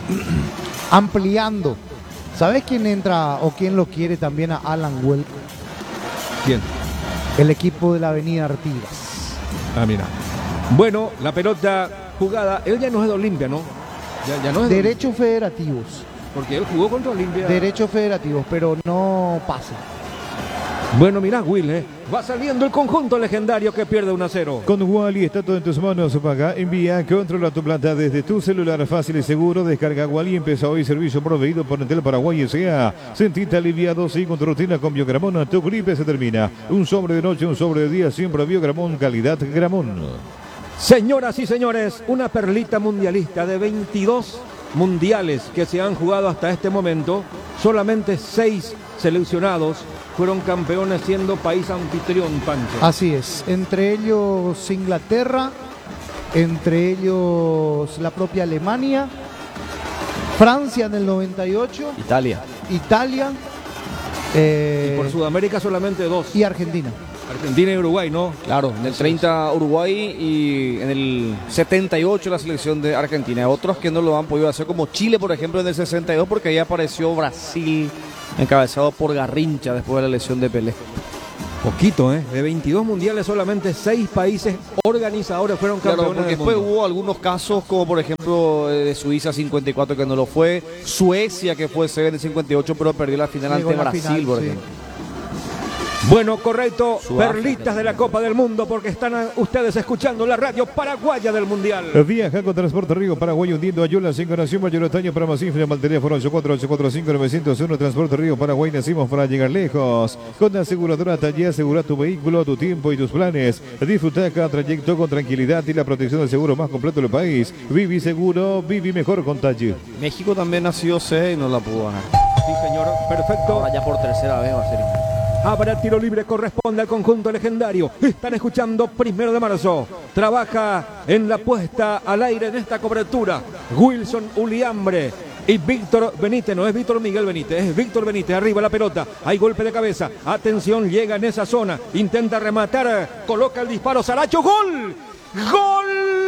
Speaker 10: ampliando. ¿Sabes quién entra o quién lo quiere también a Alan Welk?
Speaker 9: ¿Quién?
Speaker 10: El equipo de la Avenida Artigas.
Speaker 9: Ah, mira. Bueno, la pelota jugada. Él ya no es de Olimpia, ¿no? Ya, ya no es de
Speaker 10: Derechos federativos.
Speaker 9: Porque él jugó contra Olimpia.
Speaker 10: Derechos federativos, pero no pasa.
Speaker 9: Bueno, mirá, Will, ¿eh? Va saliendo el conjunto legendario que pierde uno a cero.
Speaker 12: Con Wally está todo en tus manos. Paga, envía, controla tu plata desde tu celular fácil y seguro. Descarga Wally. Empieza hoy servicio proveído por Entel Paraguay S A. Sentite aliviado, sí, con tu rutina con Biogramón. Tu gripe se termina. Un sobre de noche, un sobre de día. Siempre Biogramón, calidad Gramón.
Speaker 9: Señoras y señores, una perlita mundialista de veintidós mundiales que se han jugado hasta este momento. Solamente seis seleccionados fueron campeones siendo país anfitrión, Pancho.
Speaker 10: Así es, entre ellos Inglaterra, entre ellos la propia Alemania, Francia en el noventa y ocho,
Speaker 8: Italia.
Speaker 10: Italia. Eh,
Speaker 9: y por Sudamérica solamente dos.
Speaker 10: Y Argentina.
Speaker 9: Argentina y Uruguay, ¿no?
Speaker 8: Claro, en el treinta Uruguay y en el setenta y ocho la selección de Argentina. Otros que no lo han podido hacer, como Chile, por ejemplo, en el sesenta y dos, porque ahí apareció Brasil encabezado por Garrincha después de la lesión de Pelé.
Speaker 9: Poquito, ¿eh? De veintidós mundiales solamente seis países organizadores fueron campeones.
Speaker 8: Claro, porque
Speaker 9: del
Speaker 8: después
Speaker 9: mundo.
Speaker 8: hubo algunos casos, como por ejemplo de Suiza cincuenta y cuatro que no lo fue, Suecia que fue sede en el cincuenta y ocho pero perdió la final
Speaker 10: Llegó
Speaker 8: ante
Speaker 10: la
Speaker 8: Brasil,
Speaker 10: final,
Speaker 8: por
Speaker 10: sí.
Speaker 8: ejemplo.
Speaker 9: Bueno, correcto,
Speaker 8: Sudáfrica.
Speaker 9: perlitas de la Copa del Mundo, porque están a- ustedes escuchando la radio paraguaya del Mundial.
Speaker 12: Viaja con Transporte Río Paraguay hundiendo a Yola sin conexión mayoritario para más info. Llama al teléfono ocho cuatro ocho cuatro cinco nueve cero uno. Transporte Río Paraguay, nacimos para llegar lejos. Con la aseguradora Talle, asegura tu vehículo, tu tiempo y tus planes. Disfruta cada trayecto con tranquilidad y la protección del seguro más completo del país. Vivi seguro, vivi mejor con Talle.
Speaker 8: México también ha sido sede y no la pudo ganar.
Speaker 9: Sí, señor, perfecto.
Speaker 8: Ahora ya por tercera vez va a ser.
Speaker 9: Habrá tiro libre, corresponde al conjunto legendario. Están escuchando Primero de Marzo. Trabaja en la puesta al aire en esta cobertura Wilson Uliambre y Víctor Benítez. No es Víctor Miguel Benítez, es Víctor Benítez. Arriba la pelota, hay golpe de cabeza. Atención, llega en esa zona, intenta rematar, coloca el disparo, Saracho, gol. ¡Gol!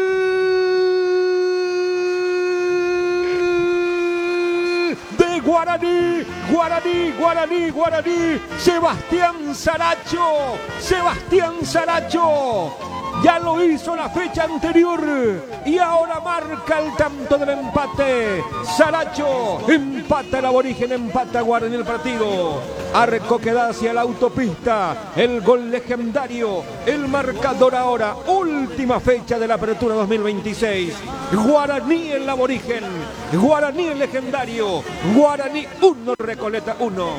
Speaker 9: De Guaraní, Guaraní, Guaraní, Guaraní, Sebastián Saracho, Sebastián Saracho, ya lo hizo la fecha anterior y ahora marca el tanto del empate. Saracho empata el aborigen, empata Guaraní el partido. Arco que da hacia la autopista, el gol legendario, el marcador ahora, última fecha de la apertura dos mil veintiséis. Guaraní el aborigen, Guaraní el legendario, Guaraní uno, Recoleta uno.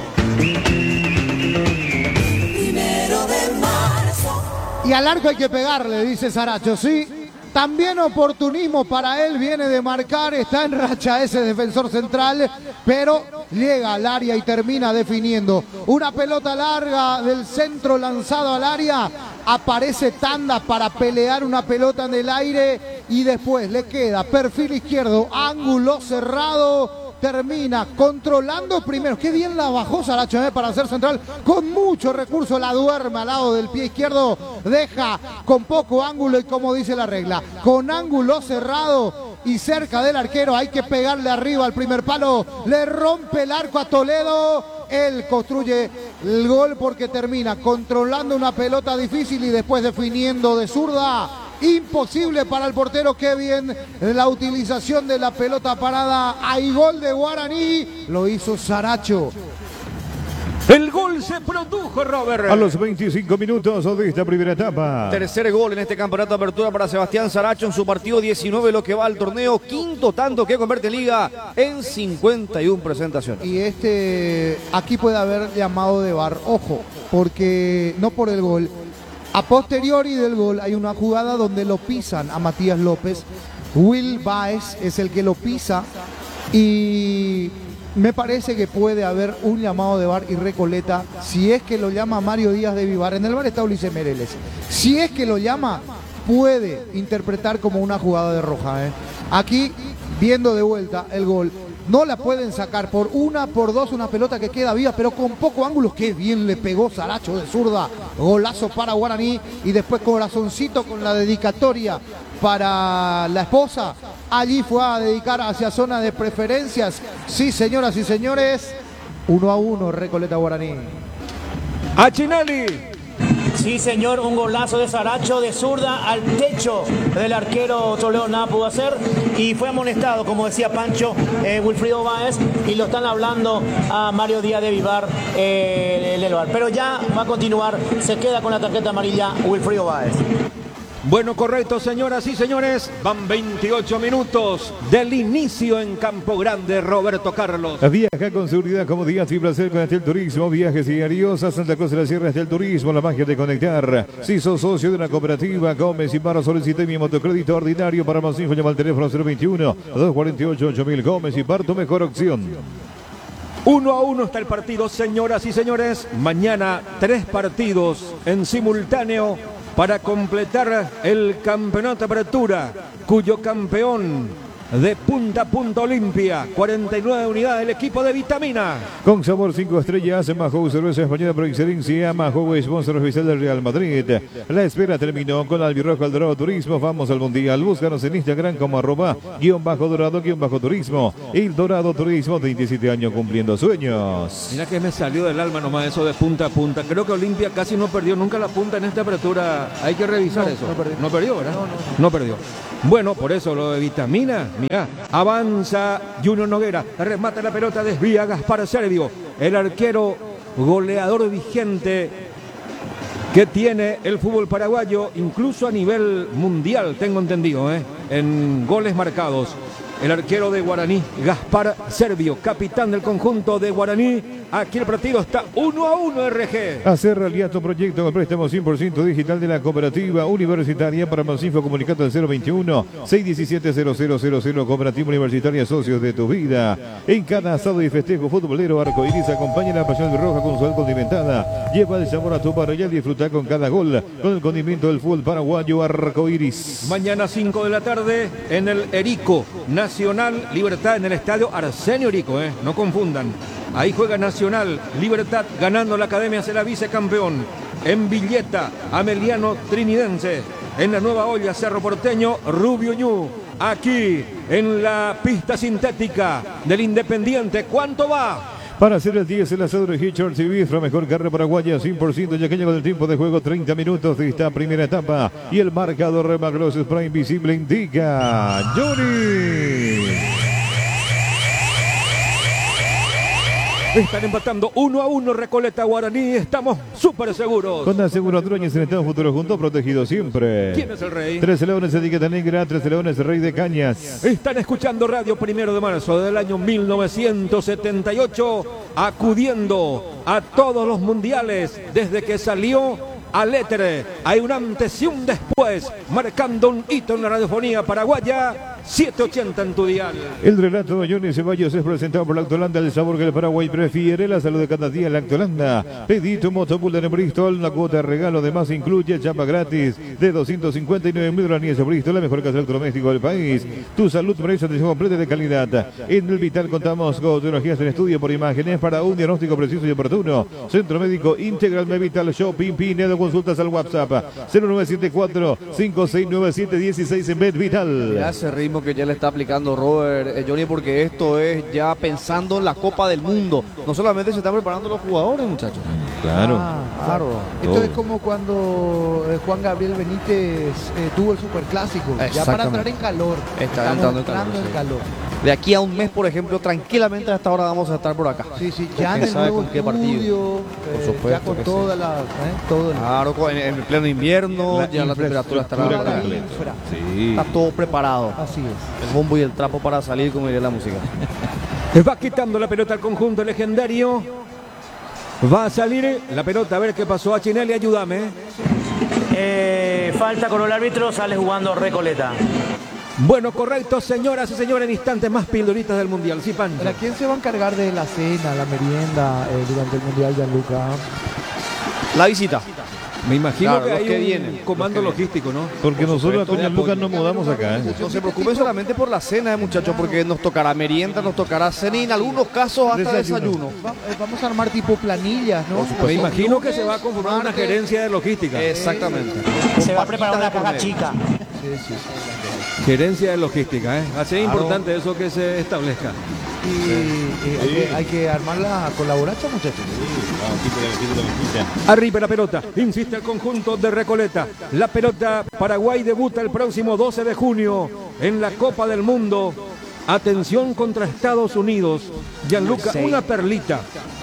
Speaker 10: Y al arco hay que pegarle, dice Saracho, sí. También oportunismo para él, viene de marcar, está en racha ese defensor central, pero llega al área y termina definiendo. Una pelota larga del centro lanzado al área, aparece Tanda para pelear una pelota en el aire y después le queda perfil izquierdo, ángulo cerrado. Termina controlando primero. Qué bien la bajó Saracho, eh, para hacer central. Con mucho recurso la duerme al lado del pie izquierdo. Deja con poco ángulo y como dice la regla, con ángulo cerrado y cerca del arquero. Hay que pegarle arriba al primer palo. Le rompe el arco a Toledo. Él construye el gol porque termina controlando una pelota difícil y después definiendo de zurda. Imposible para el portero, qué bien la utilización de la pelota parada. Hay gol de Guaraní, lo hizo Saracho.
Speaker 9: El gol se produjo, Robert.
Speaker 12: A los veinticinco minutos de esta primera etapa.
Speaker 8: Tercer gol en este campeonato de apertura para Sebastián Saracho en su partido diecinueve, lo que va al torneo. Quinto tanto que convierte Liga en cincuenta y una presentaciones.
Speaker 10: Y este, aquí puede haber llamado de V A R, ojo, porque no por el gol. A posteriori del gol hay una jugada donde lo pisan a Matías López. Will Baez es el que lo pisa y me parece que puede haber un llamado de V A R y Recoleta, si es que lo llama Mario Díaz de Vivar. En el V A R está Ulises Mereles. Si es que lo llama, puede interpretar como una jugada de roja, ¿eh? Aquí, viendo de vuelta el gol, no la pueden sacar por una, por dos, una pelota que queda viva, pero con poco ángulo. Qué bien le pegó Saracho de zurda. Golazo para Guaraní y después corazoncito con la dedicatoria para la esposa. Allí fue a dedicar hacia zona de preferencias. Sí, señoras y señores, uno a uno, Recoleta Guaraní.
Speaker 9: A Chinelli,
Speaker 11: Sí, señor, un golazo de Saracho de zurda al techo del arquero Toledo, nada pudo hacer y fue amonestado, como decía Pancho, eh, Wilfrido Báez, y lo están hablando a Mario Díaz de Vivar, eh, el Elbar. Pero ya va a continuar, se queda con la tarjeta amarilla Wilfrido Báez.
Speaker 9: Bueno, correcto, señoras y señores. Van veintiocho minutos del inicio en Campo Grande, Roberto Carlos.
Speaker 12: Viaja con seguridad, comodidad y placer con Estel Turismo. Viajes diarios a Santa Cruz de la Sierra. Estel Turismo, la magia de conectar. Si sos socio de una cooperativa, Gómez y Barra, solicite mi motocrédito ordinario. Para más info, llama al teléfono cero veintiuno, dos cuarenta y ocho, ocho mil. Gómez y Bar, tu mejor opción.
Speaker 9: Uno a uno está el partido, señoras y señores. Mañana tres partidos en simultáneo para completar el campeonato de apertura, cuyo campeón de punta a punta Olimpia, cuarenta y nueve unidades del equipo de Vitamina.
Speaker 12: Con sabor cinco estrellas, Mahou cerveza española por excelencia, Mahou sponsor oficial del Real Madrid. La espera terminó con Albirrojo al Dorado Turismo. Vamos al Mundial. Búscanos en Instagram como arroba guión bajo dorado guión bajo turismo. El Dorado Turismo, veintisiete años cumpliendo sueños.
Speaker 9: Mira que me salió del alma nomás eso de punta a punta. Creo que Olimpia casi no perdió nunca la punta en esta apertura. Hay que revisar
Speaker 10: No,
Speaker 9: eso.
Speaker 10: no perdió.
Speaker 9: No perdió, ¿verdad?
Speaker 10: No, no.
Speaker 9: No perdió. Bueno, por eso lo de Vitamina. Mira, avanza Junior Noguera, remata la pelota, desvía Gaspar Servio, el arquero goleador vigente que tiene el fútbol paraguayo, incluso a nivel mundial, tengo entendido, ¿eh? En goles marcados. El arquero de Guaraní, Gaspar Servio, capitán del conjunto de Guaraní. Aquí el partido está uno a uno, R G.
Speaker 12: Hacer realidad tu proyecto con préstamo cien por ciento digital de la cooperativa universitaria. Para más info, comunicado al cero veintiuno, seiscientos diecisiete, cero cero cero cero. Cooperativa Universitaria, socios de tu vida. En cada asado y festejo futbolero, Arcoiris acompaña la pasión roja con sal condimentada. Lleva el sabor a tu parrilla y disfruta con cada gol con el condimento del fútbol paraguayo Arcoiris.
Speaker 9: Mañana cinco de la tarde en el Erico Nacional Libertad, en el estadio Arsenio Erico, eh, no confundan. Ahí juega Nacional Libertad, ganando la Academia, será vicecampeón. En Villeta, Ameliano Trinidense. En la Nueva Olla, Cerro Porteño, Rubio Ñu. Aquí en la pista sintética del Independiente. ¿Cuánto va?
Speaker 12: Para hacer el diez, el asado de Hitchers y Beef, la mejor carne paraguaya, cien por ciento, ya que llega el tiempo de juego, treinta minutos de esta primera etapa. Y el marcador Remagros Spray Invisible indica Johnny.
Speaker 9: Están empatando uno a uno Recoleta Guaraní. Estamos súper seguros.
Speaker 12: Con aseguradora y Estado Futuro Junto, protegido siempre.
Speaker 9: ¿Quién es el rey?
Speaker 12: Trece Leones, etiqueta negra. Trece Leones, Rey de Cañas.
Speaker 9: Están escuchando Radio Primero de Marzo del año mil novecientos setenta y ocho, acudiendo a todos los mundiales desde que salió al éter. Hay un antes y un después, marcando un hito en la radiofonía paraguaya. setecientos ochenta en tu dial.
Speaker 12: El relato de Johnny Ceballos es presentado por Lactolanda, el sabor que el Paraguay prefiere, la salud de cada día. Lactolanda. Pedí tu motopool en Bristol, una cuota de regalo, además incluye chapa gratis de doscientos cincuenta y nueve mil dólares. Bristol, la mejor casa electrodoméstico del país. Tu salud merece atención completa de calidad. En el Vital contamos con tecnologías en estudio por imágenes para un diagnóstico preciso y oportuno. Centro Médico Integral Mevital Shopping Pinedo. Consultas al WhatsApp cero nueve siete cuatro, cinco seis nueve siete, uno seis en Medvital.
Speaker 8: Ya ese ritmo que ya le está aplicando Robert, eh, Johnny, porque esto es ya pensando en la Copa del Mundo. No solamente se están preparando los jugadores, muchachos.
Speaker 12: Claro.
Speaker 10: Ah, claro. Esto
Speaker 12: Todo.
Speaker 10: es como cuando eh, Juan Gabriel Benítez eh, tuvo el Superclásico. Ya para entrar en calor.
Speaker 8: Está
Speaker 10: Estamos
Speaker 8: entrando en
Speaker 10: entrando
Speaker 8: calor,
Speaker 10: en
Speaker 8: sí.
Speaker 10: calor.
Speaker 8: De aquí a un mes, por ejemplo, tranquilamente hasta ahora vamos a estar por acá.
Speaker 10: Sí, sí, ya
Speaker 8: Porque
Speaker 10: en el
Speaker 8: sabe
Speaker 10: nuevo
Speaker 8: con qué partido.
Speaker 10: estudio,
Speaker 8: Por
Speaker 10: eh,
Speaker 8: supuesto
Speaker 10: ya con
Speaker 8: que
Speaker 10: toda
Speaker 8: sí.
Speaker 10: la, eh, todo el,
Speaker 8: Claro, con- en, en pleno invierno,
Speaker 12: La
Speaker 8: ya la temperatura estará.
Speaker 10: toda la
Speaker 12: completa.
Speaker 10: infra.
Speaker 12: Sí.
Speaker 8: Está todo preparado.
Speaker 10: Así es.
Speaker 8: El bombo y el trapo para salir, como diría la música.
Speaker 9: Va quitando la pelota al conjunto legendario. Va a salir la pelota, a ver qué pasó. A Chinelli, ayúdame.
Speaker 11: Eh, falta con el árbitro, sale jugando Recoleta.
Speaker 9: Bueno, correcto, señoras y señores, en instantes más pildoritas del Mundial. Sí, Pancho.
Speaker 10: ¿Para quién se va a encargar de la cena, la merienda eh, durante el Mundial, Gianluca?
Speaker 8: La visita.
Speaker 9: Me imagino
Speaker 8: Claro,
Speaker 9: que
Speaker 8: los
Speaker 9: hay
Speaker 8: que
Speaker 9: un
Speaker 8: vienen,
Speaker 9: comando
Speaker 8: los que
Speaker 9: logístico, ¿no?
Speaker 12: Porque
Speaker 9: Por
Speaker 12: nosotros
Speaker 9: supuesto.
Speaker 12: con Lucas nos mudamos acá. ¿eh?
Speaker 8: No se preocupe solamente por la cena, eh, muchachos, porque nos tocará merienda, nos tocará cena y en algunos casos hasta desayuno.
Speaker 10: Va- eh, vamos a armar tipo planillas, ¿no?
Speaker 9: Me imagino que
Speaker 10: Lunes,
Speaker 9: se va a conformar una
Speaker 10: martes.
Speaker 9: gerencia de logística.
Speaker 8: Exactamente.
Speaker 11: Se va a preparar una caja chica.
Speaker 10: Sí, sí, sí.
Speaker 9: Gerencia de logística, ¿eh? Así es
Speaker 8: Claro.
Speaker 9: importante eso que se establezca.
Speaker 10: y, y hay, que, hay que armar la colaboración, muchachos.
Speaker 9: Arriba la pelota, insiste el conjunto de Recoleta. La pelota, Paraguay debuta el próximo doce de junio en la Copa del Mundo. Atención contra Estados Unidos. Gianluca, una perlita.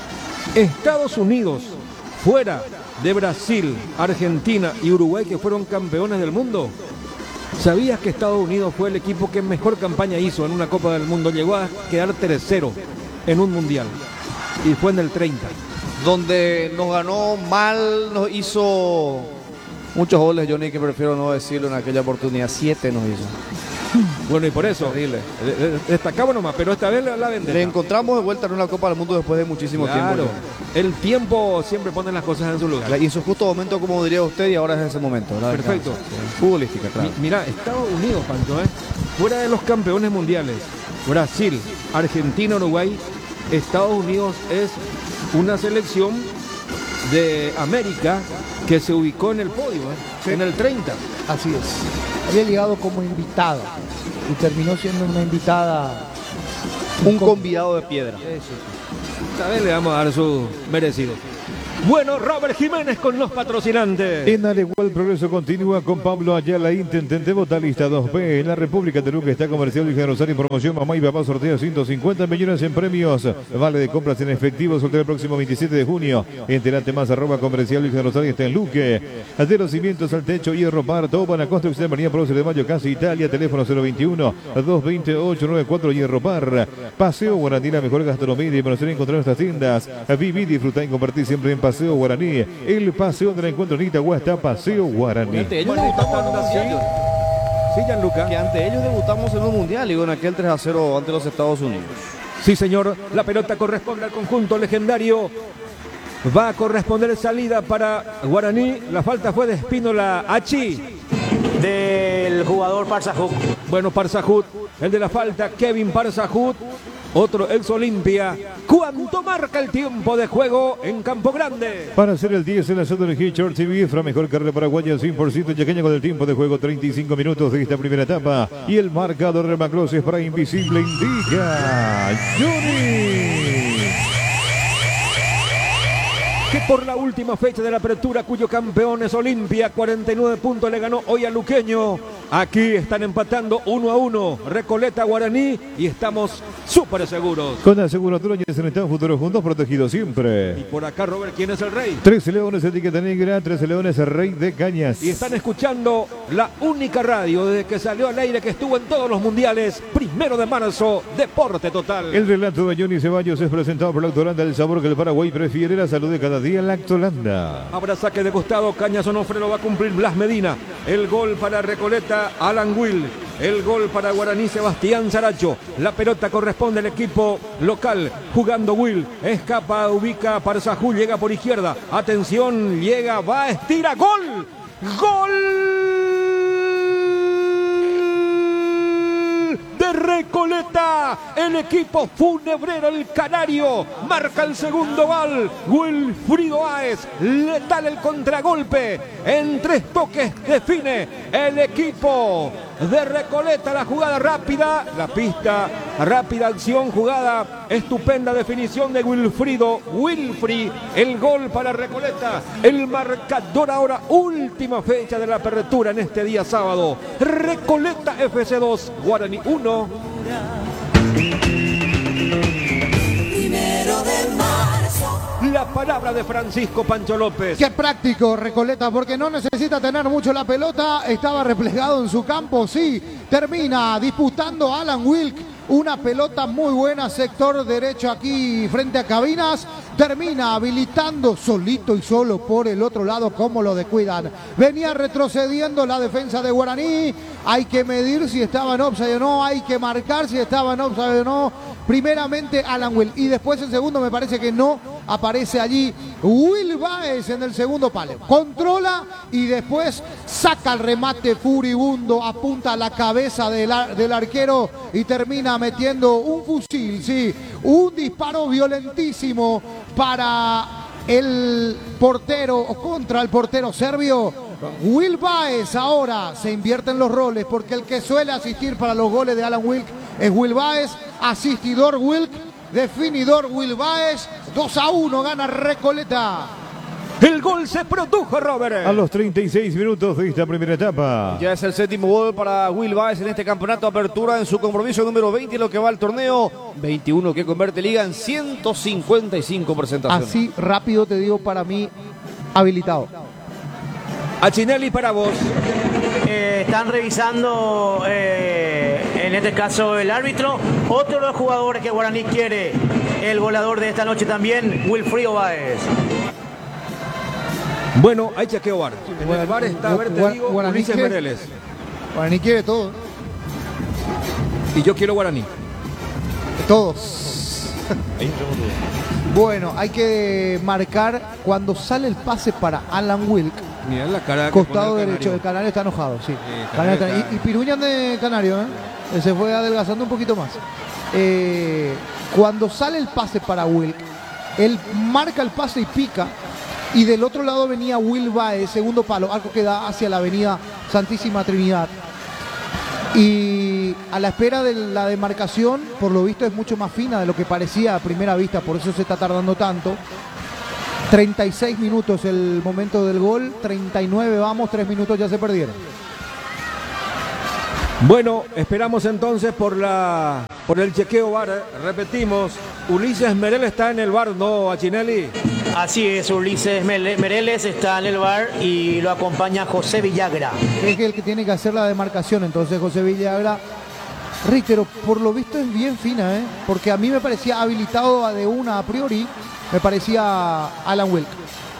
Speaker 9: Estados Unidos, fuera de Brasil, Argentina y Uruguay, que fueron campeones del mundo. ¿Sabías que Estados Unidos fue el equipo que mejor campaña hizo en una Copa del Mundo? Llegó a quedar tercero en un mundial y fue en el treinta.
Speaker 8: Donde nos ganó mal, nos hizo muchos goles, Johnny, que prefiero no decirlo en aquella oportunidad. Siete nos hizo.
Speaker 9: Bueno, y por eso,
Speaker 8: terrible.
Speaker 9: Destacamos nomás, pero esta vez la, la vendemos.
Speaker 8: Le encontramos de vuelta en una Copa del Mundo después de muchísimo
Speaker 9: claro,
Speaker 8: tiempo.
Speaker 9: El tiempo siempre pone las cosas en su lugar.
Speaker 8: Y en su justo momento, como diría usted, y ahora es ese momento.
Speaker 9: Perfecto.
Speaker 8: Futbolística, claro.
Speaker 9: Mi, mira, Estados Unidos, Pancho, ¿eh? Fuera de los campeones mundiales, Brasil, Argentina, Uruguay, Estados Unidos es una selección de América que se ubicó en el podio, ¿eh? Sí. En el treinta.
Speaker 10: Así es. Había llegado como invitada y terminó siendo una invitada.
Speaker 8: Un convidado de piedra.
Speaker 10: Sí, sí, sí.
Speaker 9: Esta vez le vamos a dar su merecido. Bueno, Robert Jiménez con los patrocinantes.
Speaker 12: En Aregual Progreso continúa con Pablo Ayala, intendente Botalista dos B. En la República de Luque está Comercial Virgen Rosario. Promoción mamá y papá sortea ciento cincuenta millones en premios. Vale de compras en efectivo. Sorteo el próximo veintisiete de junio. Enterate más arroba Comercial Virgen Rosario. Está en Luque. De los cimientos al techo, hierro par, todo la construcción de María Prócer de Mayo, Casa Italia. Teléfono cero veintiuno, doscientos veinte, ochocientos noventa y cuatro, hierro par. Paseo Guaraní, la mejor gastronomía y conocer y encontrar nuestras tiendas. Viví, disfrutar y compartir siempre en Paseo Guaraní. El paseo del encuentro en Itagua está Paseo Guaraní.
Speaker 8: Ante ellos debutamos,
Speaker 9: sí, Gianluca.
Speaker 8: Que ante ellos debutamos en un mundial y con aquel tres a cero ante los Estados Unidos.
Speaker 9: Sí, señor. La pelota corresponde al conjunto legendario. Va a corresponder salida para Guaraní. La falta fue de Espínola Achi.
Speaker 11: Del jugador Parsahut.
Speaker 9: Bueno, Parsahut. El de la falta, Kevin Parsahut. Otro ex Olimpia. ¿Cuánto marca el tiempo de juego en Campo Grande?
Speaker 12: Para hacer el diez en la zona de Hitchard T V, Fra mejor carne paraguaya cien por ciento yaqueña con el tiempo de juego treinta y cinco minutos de esta primera etapa. Y el marcador de Macross para Invisible indica Johnny.
Speaker 9: Que por la última fecha de la apertura, cuyo campeón es Olimpia, cuarenta y nueve puntos le ganó hoy a Luqueño. Aquí están empatando uno a uno Recoleta Guaraní y estamos súper seguros.
Speaker 12: Con aseguratura y en Estado Futuro juntos, protegidos siempre.
Speaker 9: Y por acá, Robert, ¿quién es el rey?
Speaker 12: Trece Leones, etiqueta negra, Trece Leones, Rey de Cañas.
Speaker 9: Y están escuchando la única radio desde que salió al aire, que estuvo en todos los mundiales. Primero de marzo, Deporte Total.
Speaker 12: El relato de Johnny Ceballos es presentado por Lactolanda, el sabor que el Paraguay prefiere, la salud de cada día, Lactolanda.
Speaker 9: Habrá saque de costado, Cañas Onofre lo va a cumplir Blas Medina. El gol para Recoleta, Alan Will. El gol para Guaraní, Sebastián Saracho. La pelota corresponde al equipo local. Jugando Will. Escapa, ubica Parsahut, llega por izquierda. Atención, llega, va, estira. ¡Gol! ¡Gol! De Recoleta, el equipo funebrero, el Canario, marca el segundo gol. Wilfrido Áez, letal el contragolpe, en tres toques define el equipo de Recoleta. La jugada rápida, la pista rápida, acción, jugada estupenda, definición de Wilfrido, Wilfri, el gol para Recoleta. El marcador ahora, última fecha de la apertura en este día sábado. Recoleta F C dos, Guaraní uno.
Speaker 13: Primero de marzo.
Speaker 9: La palabra de Francisco Pancho López.
Speaker 10: Qué práctico Recoleta, porque no necesita tener mucho la pelota. Estaba replegado en su campo, sí. Termina disputando Alan Wilk. Una pelota muy buena, sector derecho aquí frente a Cabinas. Termina habilitando solito y solo por el otro lado, como lo descuidan. Venía retrocediendo la defensa de Guaraní. Hay que medir si estaba en offside o no. Hay que marcar si estaba en offside o no. Primeramente Alan Will. Y después en segundo me parece que no aparece allí Will Baez en el segundo palo. Controla y después saca el remate furibundo. Apunta a la cabeza del, ar del arquero y termina metiendo un fusil, sí, un disparo violentísimo para el portero o contra el portero serbio. Will Baez ahora se invierte en los roles, porque el que suele asistir para los goles de Alan Wilk es Will Baez, asistidor Wilk, definidor Will Baez, dos a uno gana Recoleta.
Speaker 9: El gol se produjo, Robert.
Speaker 12: A los treinta y seis minutos de esta primera etapa.
Speaker 8: Ya es el séptimo gol para Will Baez en este campeonato apertura en su compromiso número veinte en lo que va al torneo. veintiuno que convierte Liga en ciento cincuenta y cinco presentaciones.
Speaker 10: Así rápido te digo, para mí, habilitado.
Speaker 9: Achinelli para vos.
Speaker 11: Eh, están revisando, eh, en este caso, el árbitro. Otro de los jugadores que Guaraní quiere, el goleador de esta noche también, Wilfrido Baez.
Speaker 9: Bueno, hay chequeo V A R. En el V A R está, a ver, te digo,
Speaker 10: Guaraní
Speaker 9: Ulises
Speaker 10: quiere-
Speaker 9: Mereles.
Speaker 10: Guaraní quiere todo.
Speaker 9: Y yo quiero Guaraní.
Speaker 10: Todos. Bueno, hay que marcar cuando sale el pase para Alan Wilk.
Speaker 9: Mira la cara que
Speaker 10: Costado
Speaker 9: pone el
Speaker 10: derecho, el
Speaker 9: Canario.
Speaker 10: Canario está enojado, sí.
Speaker 9: el
Speaker 10: Canario
Speaker 9: Canario
Speaker 10: está-
Speaker 9: está-
Speaker 10: Y, y Piruñan de Canario, ¿eh? Él se fue adelgazando un poquito más. Eh, cuando sale el pase para Wilk, él marca el pase y pica. Y del otro lado venía Will Baez, segundo palo, algo que da hacia la avenida Santísima Trinidad. Y a la espera de la demarcación, por lo visto es mucho más fina de lo que parecía a primera vista, por eso se está tardando tanto. treinta y seis minutos el momento del gol, treinta y nueve vamos, tres minutos ya se perdieron.
Speaker 9: Bueno, esperamos entonces por la por el chequeo V A R. Repetimos, Ulises Mereles está en el V A R, ¿no, Achinelli?
Speaker 11: Así es, Ulises Mele- Mereles está en el V A R y lo acompaña José Villagra.
Speaker 10: Es el que tiene que hacer la demarcación, entonces José Villagra. Reitero, por lo visto es bien fina, ¿eh? Porque a mí me parecía habilitado a de una a priori, me parecía Alan Wilk.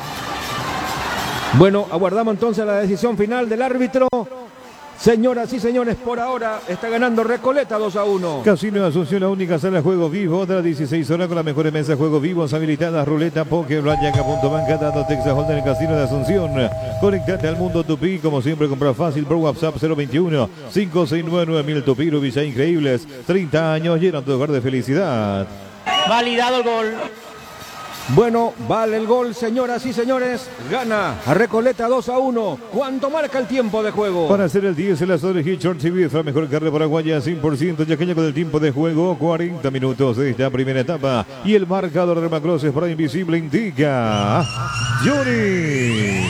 Speaker 9: Bueno, aguardamos entonces la decisión final del árbitro. Señoras y señores, por ahora está ganando Recoleta dos a uno.
Speaker 12: Casino de Asunción, la única sala de juego vivo de las dieciséis horas con las mejores mesas de juego vivos habilitadas, ruleta, póker, blackjack, punto banca, dando Texas Hold'em en el Casino de Asunción. Conectate al mundo Tupí, como siempre, comprar fácil por WhatsApp cero veintiuno, cinco seis nueve nueve mil Tupí, Rubilla Increíbles. treinta años llenan tu hogar de felicidad.
Speaker 11: Validado el gol.
Speaker 9: Bueno, vale el gol, señoras y señores. Gana a Recoleta dos a uno. ¿Cuánto marca el tiempo de juego?
Speaker 12: Para hacer el diez, el Azores Hitchard T V, la mejor carne paraguaya, cien por ciento yaqueña con el tiempo de juego, cuarenta minutos de esta primera etapa. Y el marcador de Macross para Invisible indica Johnny.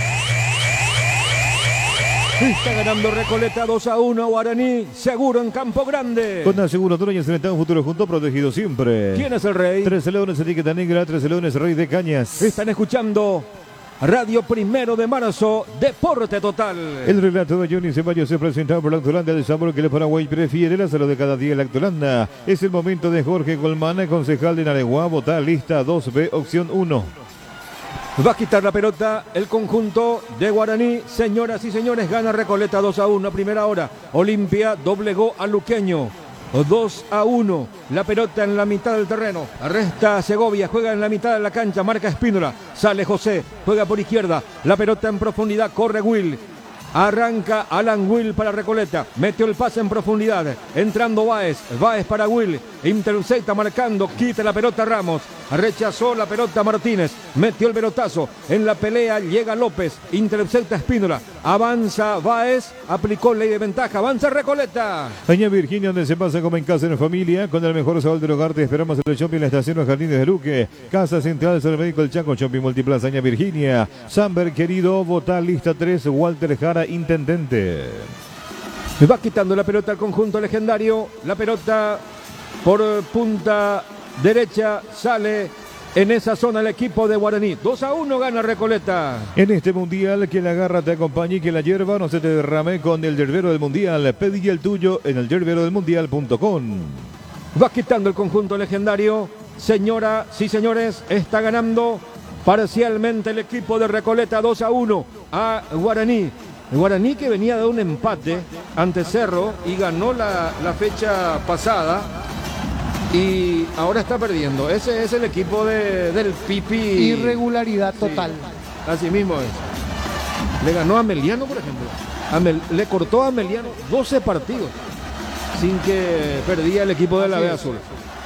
Speaker 9: Está ganando Recoleta dos a uno. Guaraní, seguro en Campo Grande.
Speaker 12: Con aseguradora y enfrentado un futuro junto, protegido siempre.
Speaker 9: ¿Quién es el rey?
Speaker 12: Trece Leones, etiqueta negra, Trece Leones, Rey de Cañas.
Speaker 9: Están escuchando Radio Primero de Marzo, Deporte Total.
Speaker 12: El relato de Johnny Ceballos es presentado por Lactolanda, el sabor que el Paraguay prefiere, la salud de cada día Lactolanda. Es el momento de Jorge Colmana, concejal de Nareguá, vota lista dos B, opción uno.
Speaker 9: Va a quitar la pelota el conjunto de Guaraní. Señoras y señores, gana Recoleta dos a uno. Primera hora, Olimpia doblegó a Luqueño. dos a uno. La pelota en la mitad del terreno. Resta Segovia, juega en la mitad de la cancha. Marca Espínola. Sale José, juega por izquierda. La pelota en profundidad, corre Will. Arranca Alan Will para Recoleta. Metió el pase en profundidad. Entrando Baez. Baez para Will. Intercepta marcando. Quita la pelota Ramos. Rechazó la pelota Martínez. Metió el pelotazo. En la pelea llega López. Intercepta Espínola. Avanza Baez. Aplicó ley de ventaja. Avanza Recoleta.
Speaker 12: Doña Virginia, donde se pasa como en casa en familia, con el mejor sabor del hogar. Te esperamos en el shopping, la estación Los Jardines de Luque. Casa Central, Centro Médico El Chaco, Shopping Multiplaza, Doña Virginia. Samber, querido, vota lista tres, Walter Jara, intendente.
Speaker 9: Va quitando la pelota al conjunto legendario. La pelota por punta derecha sale en esa zona el equipo de Guaraní. dos a uno gana Recoleta.
Speaker 12: En este mundial, que la garra te acompañe y que la hierba no se te derrame con el yerbero del mundial. Pedí el tuyo en el yerbero del mundial punto com.
Speaker 9: Va quitando el conjunto legendario. Señoras y señores, está ganando parcialmente el equipo de Recoleta dos a uno a Guaraní. El Guaraní que venía de un empate ante Cerro y ganó la, la fecha pasada y ahora está perdiendo. Ese es el equipo de, del Pipi.
Speaker 10: Irregularidad total.
Speaker 9: Sí, así mismo es. Le ganó a Meliano, por ejemplo. A Mel, le cortó a Meliano doce partidos sin que perdía el equipo de la B Azul.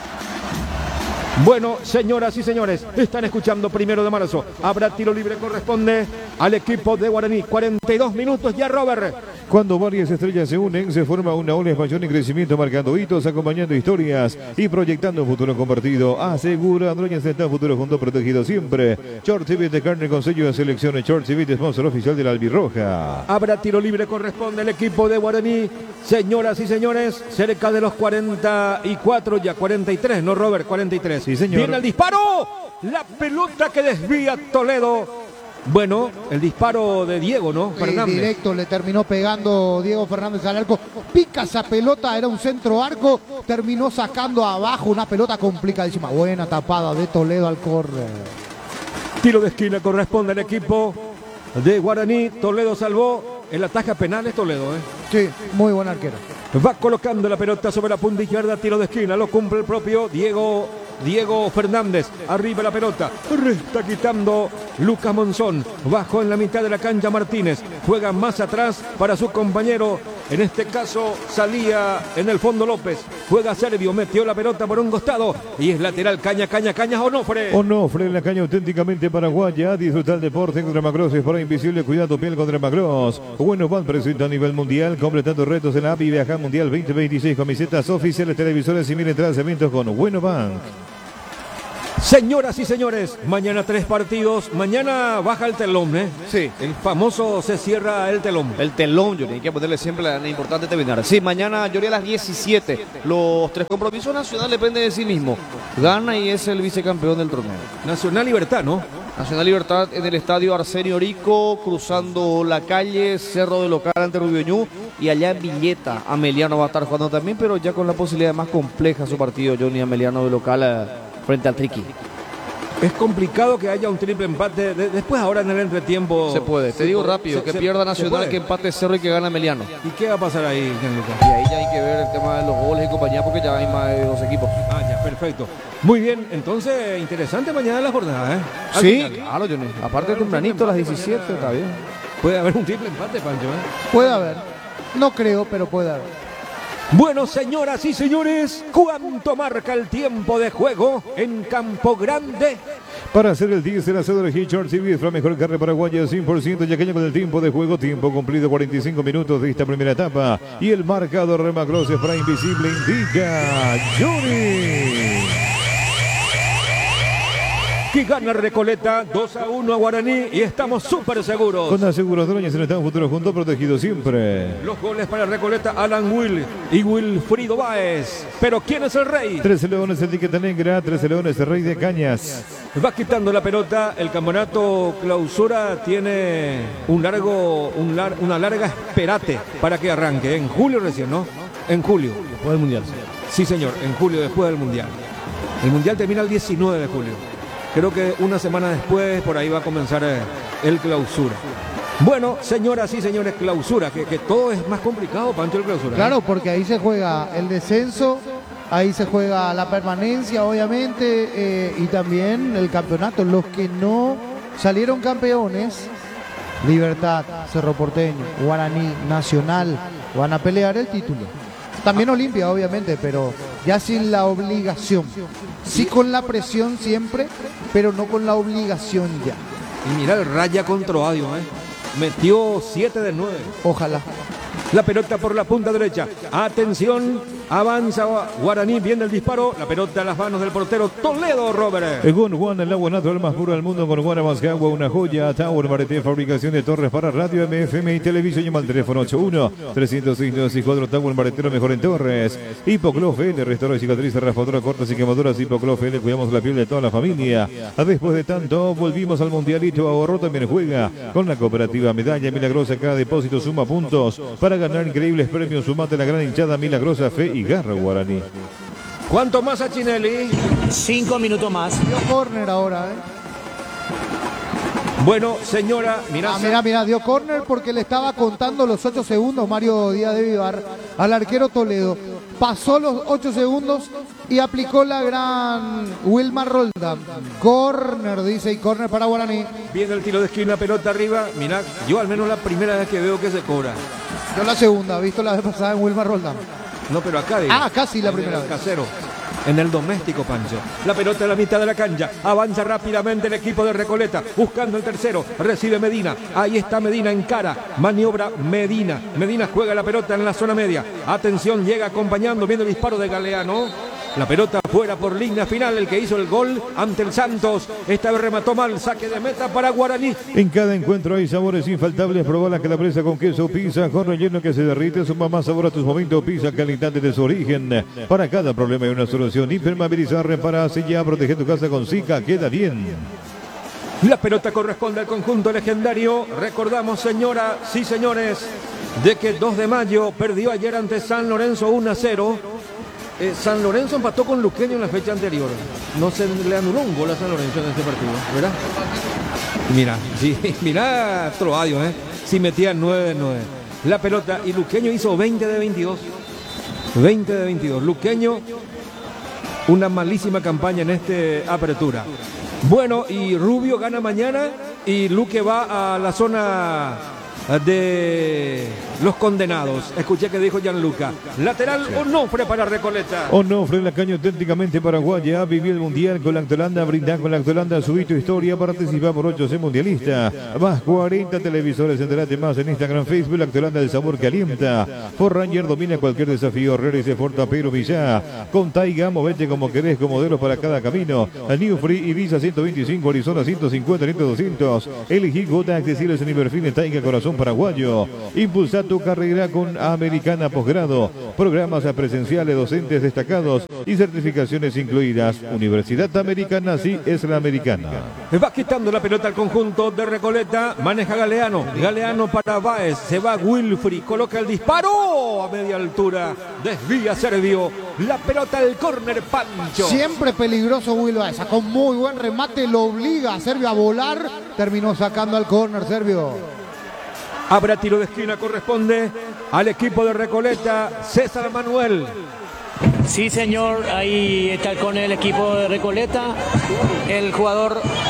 Speaker 9: Bueno, señoras y señores, están escuchando Primero de Marzo. Habrá tiro libre, corresponde al equipo de Guaraní. cuarenta y dos minutos ya, Robert.
Speaker 12: Cuando varias estrellas se unen, se forma una ola de expansión y crecimiento, marcando hitos, acompañando historias y proyectando un futuro compartido. Asegura Androñez está futuro junto, protegido siempre. Short T V de carne con sello de selecciones. Short T V, sponsor oficial de la Albirroja.
Speaker 9: Habrá tiro libre, corresponde al equipo de Guaraní. Señoras y señores, cerca de los cuarenta y cuatro, ya cuarenta y tres, ¿no, Robert? cuarenta y tres.
Speaker 12: Sí, señor.
Speaker 9: Viene el disparo. La pelota que desvía Toledo. Bueno, el disparo de Diego, ¿no?
Speaker 10: Sí,
Speaker 9: Fernández.
Speaker 10: directo le terminó pegando Diego Fernández al arco. Pica esa pelota, era un centro arco. Terminó sacando abajo una pelota complicadísima. Buena tapada de Toledo al córner.
Speaker 9: Tiro de esquina corresponde al equipo de Guaraní. Toledo salvó. El ataque a penales Toledo, ¿eh?
Speaker 10: Sí, muy buen arquero.
Speaker 9: Va colocando la pelota sobre la punta izquierda. Tiro de esquina. Lo cumple el propio Diego. Diego Fernández, arriba la pelota, está quitando Lucas Monzón, bajo en la mitad de la cancha Martínez, juega más atrás para su compañero, en este caso salía en el fondo López, juega Servio, metió la pelota por un costado y es lateral, Caña, Caña, Cañas, Onofre.
Speaker 12: Onofre en la caña auténticamente paraguaya, disfruta el deporte contra Macross, es para invisible, cuidado piel contra Macross. Bueno, van presenta a nivel mundial, completando retos en la A P I Viaja Mundial veinte veintiséis, camisetas oficiales, televisores y miles de tratamientos con Bueno Bank.
Speaker 9: Señoras y señores, mañana tres partidos, mañana baja el telón, ¿eh?
Speaker 8: Sí.
Speaker 9: El famoso se cierra el telón.
Speaker 8: El telón, Johnny, hay que ponerle siempre la importante terminar. Sí, mañana, Johnny, a las diecisiete, los tres compromisos. Nacional depende de sí mismo. Gana y es el vicecampeón del torneo.
Speaker 9: Nacional Libertad, ¿no?
Speaker 8: Nacional Libertad en el estadio Arsenio Rico, cruzando la calle, Cerro de Local ante Rubioñú, y allá en Villeta, Ameliano va a estar jugando también, pero ya con la posibilidad más compleja su partido, Johnny, Ameliano de Local eh, frente al Triqui.
Speaker 9: Es complicado que haya un triple empate. De, después, ahora en el entretiempo.
Speaker 8: Se puede, te
Speaker 9: se
Speaker 8: digo
Speaker 9: puede,
Speaker 8: rápido,
Speaker 9: se,
Speaker 8: que
Speaker 9: se,
Speaker 8: pierda Nacional, que empate Cerro y que gana Ameliano.
Speaker 9: ¿Y qué va a pasar ahí, Gianluca?
Speaker 8: Y ahí ya hay que ver el tema de los goles y compañía, porque ya hay más de dos equipos.
Speaker 9: Ah, ya, perfecto. Muy bien, entonces, interesante mañana la jornada, ¿eh? Al
Speaker 8: Sí,
Speaker 9: final.
Speaker 8: claro, Johnny. Aparte tempranito, a las diecisiete, está bien.
Speaker 9: Puede haber un triple empate, Pancho, ¿eh?
Speaker 10: Puede haber. No creo, pero puede haber.
Speaker 9: Bueno, señoras y señores, ¿cuánto marca el tiempo de juego en Campo Grande?
Speaker 12: Para hacer el diez, el hacedor Hitchard T V es la mejor carne paraguaya, cien por ciento yaqueña con el tiempo de juego, tiempo cumplido, cuarenta y cinco minutos de esta primera etapa. Y el marcador de Macross para Invisible indica Johnny.
Speaker 9: Que gana Recoleta dos a uno a Guaraní y estamos súper seguros.
Speaker 12: Con Aseguros Droñez en el futuro junto, protegido siempre.
Speaker 9: Los goles para Recoleta, Alan Will y Wilfrido Báez. Pero ¿quién es el rey?
Speaker 12: Trece Leones, etiqueta negra, Trece Leones, el rey de Cañas.
Speaker 9: Va quitando la pelota, el campeonato clausura tiene un largo, un lar, una larga esperate para que arranque. En julio recién, ¿no? En julio.
Speaker 1: Después del Mundial.
Speaker 9: Sí, señor, en julio después del Mundial. El Mundial termina el diecinueve de julio. Creo que una semana después, por ahí va a comenzar eh, el clausura. Bueno, señoras y señores, clausura, que, que todo es más complicado, Pancho, el clausura.
Speaker 10: Claro, porque ahí se juega el descenso, ahí se juega la permanencia, obviamente, eh, y también el campeonato. Los que no salieron campeones, Libertad, Cerro Porteño, Guaraní, Nacional, van a pelear el título. También Olimpia, obviamente, pero ya sin la obligación. Sí con la presión siempre, pero no con la obligación ya.
Speaker 9: Y mira el Raya contra Oadio, ¿eh? Metió siete de nueve.
Speaker 10: Ojalá.
Speaker 9: La pelota por la punta derecha. Atención, avanza Guaraní, viene el disparo. La pelota a las manos del portero Toledo, Robert.
Speaker 12: Con Juan, el agua natural más puro del mundo. Con Juan Amascagua, una joya. Tower Marete, fabricación de torres para radio, M F M y televisión. Llama al teléfono ocho uno, tres cero seis, dos seis cuatro. Tower Maretero, mejor en torres. Hipoclof L, restaura cicatrices, raspadura, cortas y quemaduras. Hipoclof L, cuidamos la piel de toda la familia. Después de tanto, volvimos al mundialito. Ahorro también juega con la cooperativa Medalla Milagrosa. Cada depósito suma puntos para ganar increíbles premios. Sumate la gran hinchada Milagrosa, Fe y Garra Guaraní.
Speaker 9: ¿Cuánto más a Chinelli?
Speaker 11: Cinco minutos más.
Speaker 10: Dio córner ahora, ¿eh?
Speaker 9: Bueno, señora, mirá.
Speaker 10: Ah, mira, mira, dio córner porque le estaba contando los ocho segundos Mario Díaz de Vivar al arquero Toledo. Pasó los ocho segundos y aplicó la gran Wilmar Roldán. Córner, dice, y córner para Guaraní.
Speaker 9: Viene el tiro de esquina, pelota arriba. Mirá, yo al menos la primera vez que veo que se cobra.
Speaker 10: Yo la segunda, visto la vez pasada en Wilmar Roldán.
Speaker 9: No, pero acá digo.
Speaker 10: Ah, casi la primera vez.
Speaker 9: Casero. en el doméstico, Pancho. La pelota en la mitad de la cancha, avanza rápidamente el equipo de Recoleta, buscando el tercero, recibe Medina, ahí está Medina en cara, maniobra Medina, Medina juega la pelota en la zona media, atención, llega acompañando, viene el disparo de Galeano, la pelota fuera por línea final, el que hizo el gol ante el Santos, esta vez remató mal, saque de meta para Guaraní.
Speaker 12: En cada encuentro hay sabores infaltables, probá la calabresa con queso pizza, con relleno que se derrite, suma más sabor a tus momentos, pizza calidad de su origen. Para cada problema hay una solución, impermeabilizar, repara, sella, protege tu casa con Zika, queda bien.
Speaker 9: La pelota corresponde al conjunto legendario, recordamos señoras y señores, de que dos de mayo perdió ayer ante San Lorenzo uno a cero. Eh, San Lorenzo empató con Luqueño en la fecha anterior. No se le anuló un gol a San Lorenzo en este partido, ¿verdad? Mira, sí, mira Troadio, ¿eh? Si metía nueve de nueve. La pelota, y Luqueño hizo veinte de veintidós. veinte de veintidós. Luqueño, una malísima campaña en esta apertura. Bueno, y Rubio gana mañana y Luque va a la zona de los condenados. Escuché que dijo Gianluca. Lateral sí. Onofre para Recoleta.
Speaker 12: Onofre, la caña auténticamente paraguaya. Vivió el mundial con la Lactolanda. Brinda con la Lactolanda su hito historia. Participa por ocho C mundialista. Más cuarenta televisores. Enterate más en Instagram, Facebook. Lactolanda, el sabor que alienta. Por Ranger domina cualquier desafío. Herrera se Forta Pedro Villa. Con Taiga, movete como querés, con modelos para cada camino. A New Free Ibiza ciento veinticinco, Arizona ciento cincuenta, Nito doscientos. Elegí gota accesibles en Iberfine Taiga Corazón paraguayo. Impulsa tu carrera con Americana Posgrado. Programas presenciales, docentes destacados y certificaciones incluidas. Universidad Americana, sí es la americana.
Speaker 9: Va quitando la pelota al conjunto de Recoleta. Maneja Galeano. Galeano para Báez. Se va Wilfri. Coloca el disparo a media altura. Desvía Servio. La pelota al córner, Pancho.
Speaker 10: Siempre peligroso Will Báez. Con muy buen remate lo obliga a Servio a volar. Terminó sacando al córner Servio.
Speaker 9: Habrá tiro de esquina, corresponde al equipo de Recoleta. César Manuel.
Speaker 11: Sí, señor, ahí está con el equipo de Recoleta. El jugador